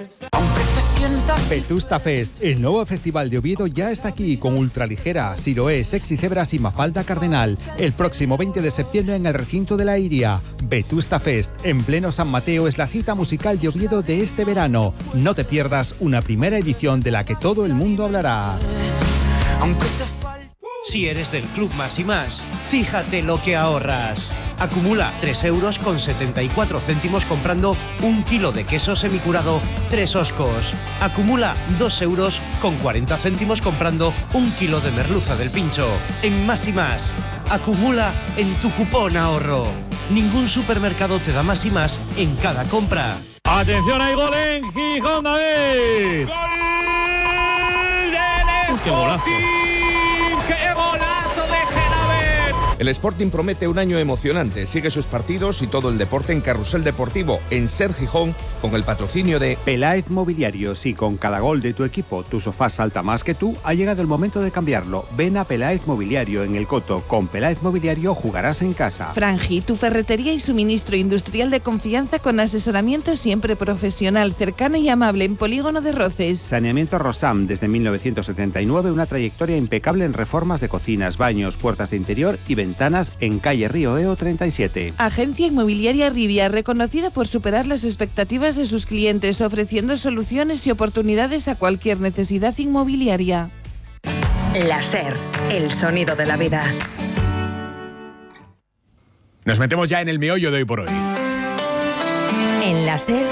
Vetusta Fest, el nuevo festival de Oviedo ya está aquí con Ultraligera, Siroé, Sexy Cebras y Mafalda Cardenal. El próximo 20 de septiembre en el recinto de la Iria. Vetusta Fest, en pleno San Mateo, es la cita musical de Oviedo de este verano. No te pierdas una primera edición de la que todo el mundo hablará. Si eres del Club Más y Más, fíjate lo que ahorras. Acumula 3,74 euros comprando 1 kilo de queso semicurado Tres Oscos. Acumula 2,40 euros comprando 1 kilo de merluza del Pincho. En Más y Más, acumula en tu cupón ahorro. Ningún supermercado te da más y más en cada compra. ¡Atención, hay gol en Gijón, David! ¡Gol del Sporting! ¡Qué golazo! ¡Qué golazo de Genavet! El Sporting promete un año emocionante. Sigue sus partidos y todo el deporte en Carrusel Deportivo, en SER Gijón, con el patrocinio de Peláez Mobiliario. Si con cada gol de tu equipo tu sofá salta más que tú, ha llegado el momento de cambiarlo. Ven a Peláez Mobiliario en El Coto. Con Peláez Mobiliario jugarás en casa. Frangi, tu ferretería y suministro industrial de confianza con asesoramiento siempre profesional, cercano y amable en Polígono de Roces. Saneamiento Rosam, desde 1979, una trayectoria impecable en reformas de cocinas, baños, puertas de interior y ventanas en calle Río Eo 37. Agencia Inmobiliaria Rivia, reconocida por superar las expectativas de sus clientes, ofreciendo soluciones y oportunidades a cualquier necesidad inmobiliaria. La SER, el sonido de la vida. Nos metemos ya en el meollo de hoy por hoy. En la SER,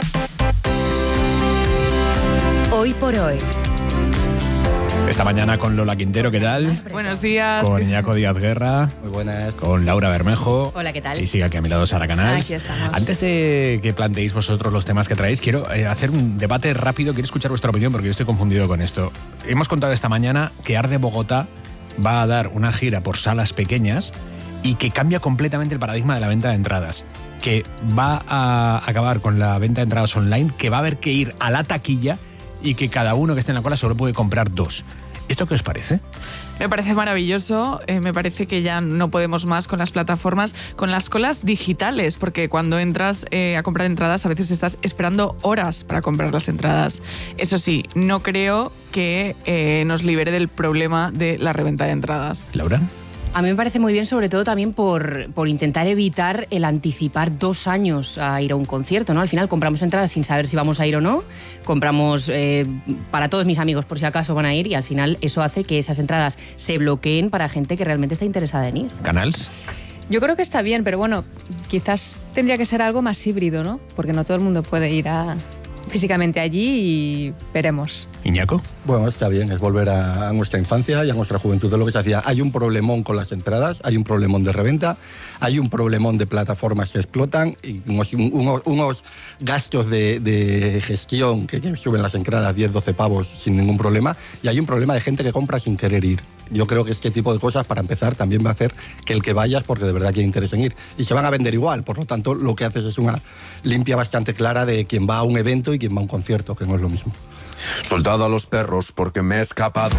hoy por hoy. Esta mañana con Lola Quintero, ¿qué tal? Buenos días. Con Iñaco Díaz Guerra. Muy buenas. Con Laura Bermejo. Hola, ¿qué tal? Y sigue aquí a mi lado Sara Canals. Aquí estamos. Antes de que planteéis vosotros los temas que traéis, quiero hacer un debate rápido. Quiero escuchar vuestra opinión porque yo estoy confundido con esto. Hemos contado esta mañana que Arde Bogotá va a dar una gira por salas pequeñas y que cambia completamente el paradigma de la venta de entradas. Que va a acabar con la venta de entradas online, que va a haber que ir a la taquilla y que cada uno que esté en la cola solo puede comprar 2. ¿Esto qué os parece? Me parece maravilloso, me parece que ya no podemos más con las plataformas, con las colas digitales, porque cuando entras a comprar entradas a veces estás esperando horas para comprar las entradas. Eso sí, no creo que nos libere del problema de la reventa de entradas. ¿Laura? A mí me parece muy bien, sobre todo también por intentar evitar el anticipar 2 años a ir a un concierto, ¿no? Al final compramos entradas sin saber si vamos a ir o no, compramos para todos mis amigos por si acaso van a ir, y al final eso hace que esas entradas se bloqueen para gente que realmente está interesada en ir. ¿Canals? Yo creo que está bien, pero bueno, quizás tendría que ser algo más híbrido, ¿no? Porque no todo el mundo puede ir físicamente allí y veremos. ¿Iñaco? Bueno, está bien, es volver a nuestra infancia y a nuestra juventud de lo que se hacía. Hay un problemón con las entradas, hay un problemón de reventa, hay un problemón de plataformas que explotan y unos gastos de gestión que suben las entradas 10-12 pavos sin ningún problema, y hay un problema de gente que compra sin querer ir. Yo creo que este tipo de cosas, para empezar, también va a hacer que el que vayas, porque de verdad tiene interés en ir. Y se van a vender igual, por lo tanto, lo que haces es una limpia bastante clara de quién va a un evento y quién va a un concierto, que no es lo mismo. Soldado a los perros porque me he escapado.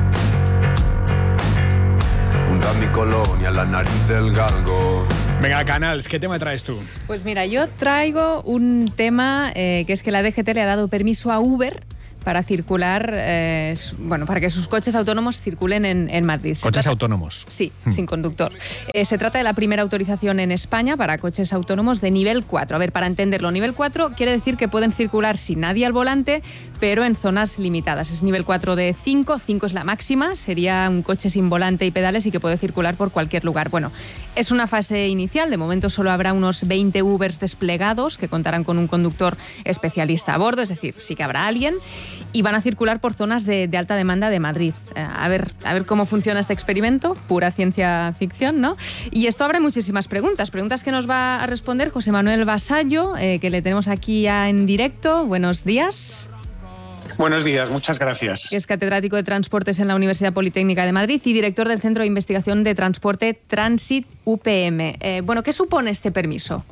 Hunda mi colonia, la nariz del galgo. Venga, Canals, ¿qué tema traes tú? Pues mira, yo traigo un tema que es que la DGT le ha dado permiso a Uber para circular, para que sus coches autónomos circulen en Madrid. ¿Coches autónomos? Sí, sin conductor. Se trata de la primera autorización en España para coches autónomos de nivel 4. A ver, para entenderlo, nivel 4 quiere decir que pueden circular sin nadie al volante, pero en zonas limitadas. Es nivel 4 de 5, 5 es la máxima, sería un coche sin volante y pedales y que puede circular por cualquier lugar. Bueno, es una fase inicial, de momento solo habrá unos 20 Ubers desplegados que contarán con un conductor especialista a bordo, es decir, sí que habrá alguien, y van a circular por zonas de alta demanda de Madrid. A ver cómo funciona este experimento, pura ciencia ficción, ¿no? Y esto abre muchísimas preguntas que nos va a responder José Manuel Vasallo, que le tenemos aquí ya en directo. Buenos días. Buenos días, muchas gracias. Es catedrático de Transportes en la Universidad Politécnica de Madrid y director del Centro de Investigación de Transporte Transit UPM. ¿Qué supone este permiso?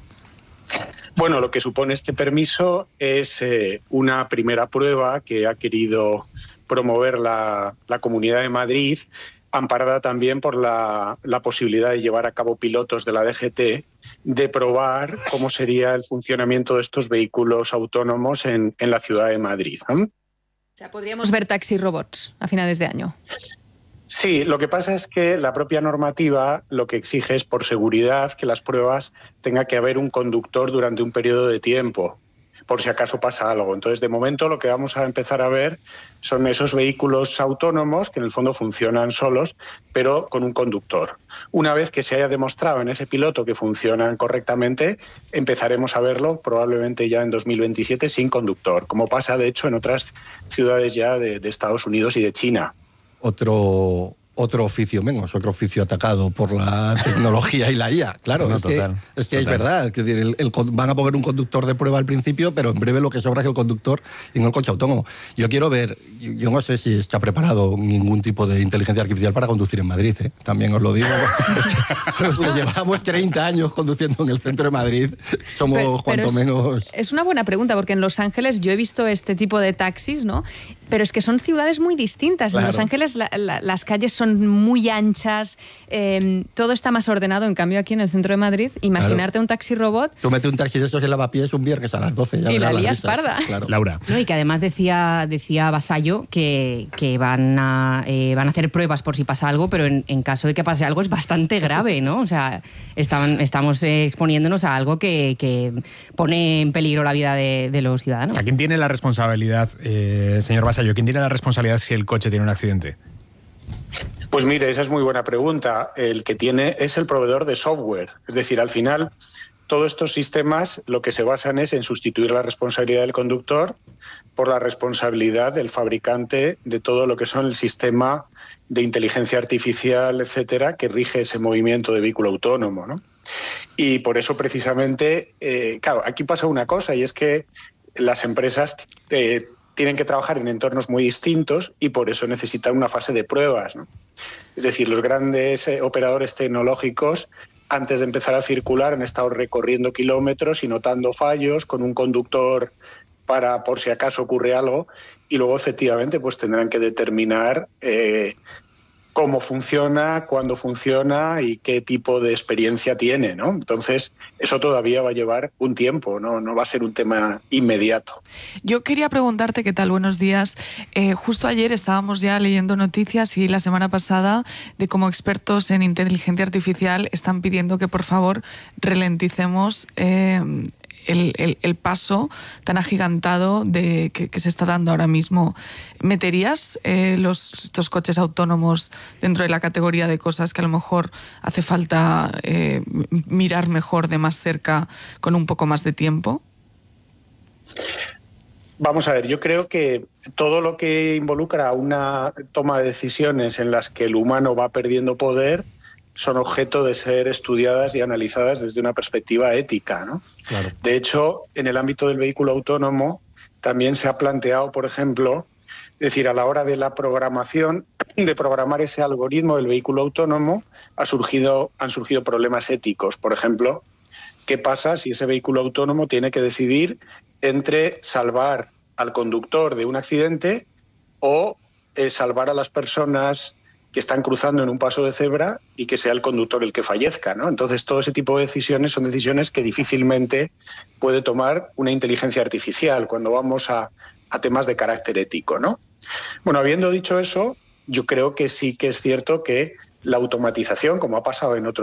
Bueno, lo que supone este permiso es una primera prueba que ha querido promover la Comunidad de Madrid, amparada también por la posibilidad de llevar a cabo pilotos de la DGT, de probar cómo sería el funcionamiento de estos vehículos autónomos en la ciudad de Madrid. O sea, podríamos ver taxi robots a finales de año. Sí, lo que pasa es que la propia normativa lo que exige es, por seguridad, que las pruebas tenga que haber un conductor durante un periodo de tiempo, por si acaso pasa algo. Entonces, de momento, lo que vamos a empezar a ver son esos vehículos autónomos que en el fondo funcionan solos, pero con un conductor. Una vez que se haya demostrado en ese piloto que funcionan correctamente, empezaremos a verlo probablemente ya en 2027 sin conductor, como pasa, de hecho, en otras ciudades ya de Estados Unidos y de China. Otro oficio menos, otro oficio atacado por la tecnología y la IA. Claro, no, es que es verdad. Que van a poner un conductor de prueba al principio, pero en breve lo que sobra es el conductor y no el coche autónomo. Yo quiero ver, yo no sé si está preparado ningún tipo de inteligencia artificial para conducir en Madrid, ¿eh? También os lo digo. Los que llevamos 30 años conduciendo en el centro de Madrid somos cuanto menos... Es una buena pregunta, porque en Los Ángeles yo he visto este tipo de taxis, ¿no? Pero es que son ciudades muy distintas. Claro. En Los Ángeles las calles son muy anchas, todo está más ordenado. En cambio, aquí en el centro de Madrid, imaginarte un taxi robot... Tú metes un taxi de estos en Lavapiés un viernes a las 12. Ya y la lías parda. Claro. Laura. No, y que además decía Vasallo que van a hacer pruebas por si pasa algo, pero en caso de que pase algo es bastante grave, ¿no? O sea, estamos exponiéndonos a algo que pone en peligro la vida de los ciudadanos. ¿A quién tiene la responsabilidad, señor Vasallo? ¿Quién tiene la responsabilidad si el coche tiene un accidente? Pues mire, esa es muy buena pregunta. El que tiene es el proveedor de software. Es decir, al final, todos estos sistemas lo que se basan es en sustituir la responsabilidad del conductor por la responsabilidad del fabricante de todo lo que son el sistema de inteligencia artificial, etcétera, que rige ese movimiento de vehículo autónomo, ¿no? Y por eso, precisamente, claro, aquí pasa una cosa, y es que las empresas tienen que trabajar en entornos muy distintos y por eso necesitan una fase de pruebas, ¿no? Es decir, los grandes operadores tecnológicos, antes de empezar a circular, han estado recorriendo kilómetros y notando fallos con un conductor para por si acaso ocurre algo, y luego efectivamente pues tendrán que determinar cómo funciona, cuándo funciona y qué tipo de experiencia tiene, ¿no? Entonces, eso todavía va a llevar un tiempo, no va a ser un tema inmediato. Yo quería preguntarte, ¿qué tal? Buenos días. Justo ayer estábamos ya leyendo noticias y la semana pasada de cómo expertos en inteligencia artificial están pidiendo que, por favor, ralenticemos el paso tan agigantado que se está dando ahora mismo. ¿Meterías estos coches autónomos dentro de la categoría de cosas que a lo mejor hace falta mirar mejor de más cerca con un poco más de tiempo? Vamos a ver, yo creo que todo lo que involucra una toma de decisiones en las que el humano va perdiendo poder son objeto de ser estudiadas y analizadas desde una perspectiva ética, ¿no? Claro. De hecho, en el ámbito del vehículo autónomo también se ha planteado, por ejemplo, es decir, a la hora de la programación, de programar ese algoritmo del vehículo autónomo, han surgido problemas éticos. Por ejemplo, ¿qué pasa si ese vehículo autónomo tiene que decidir entre salvar al conductor de un accidente o salvar a las personas que están cruzando en un paso de cebra y que sea el conductor el que fallezca, ¿no? Entonces, todo ese tipo de decisiones son decisiones que difícilmente puede tomar una inteligencia artificial cuando vamos a temas de carácter ético, ¿no? Bueno, habiendo dicho eso, yo creo que sí que es cierto que la automatización, como ha pasado en otros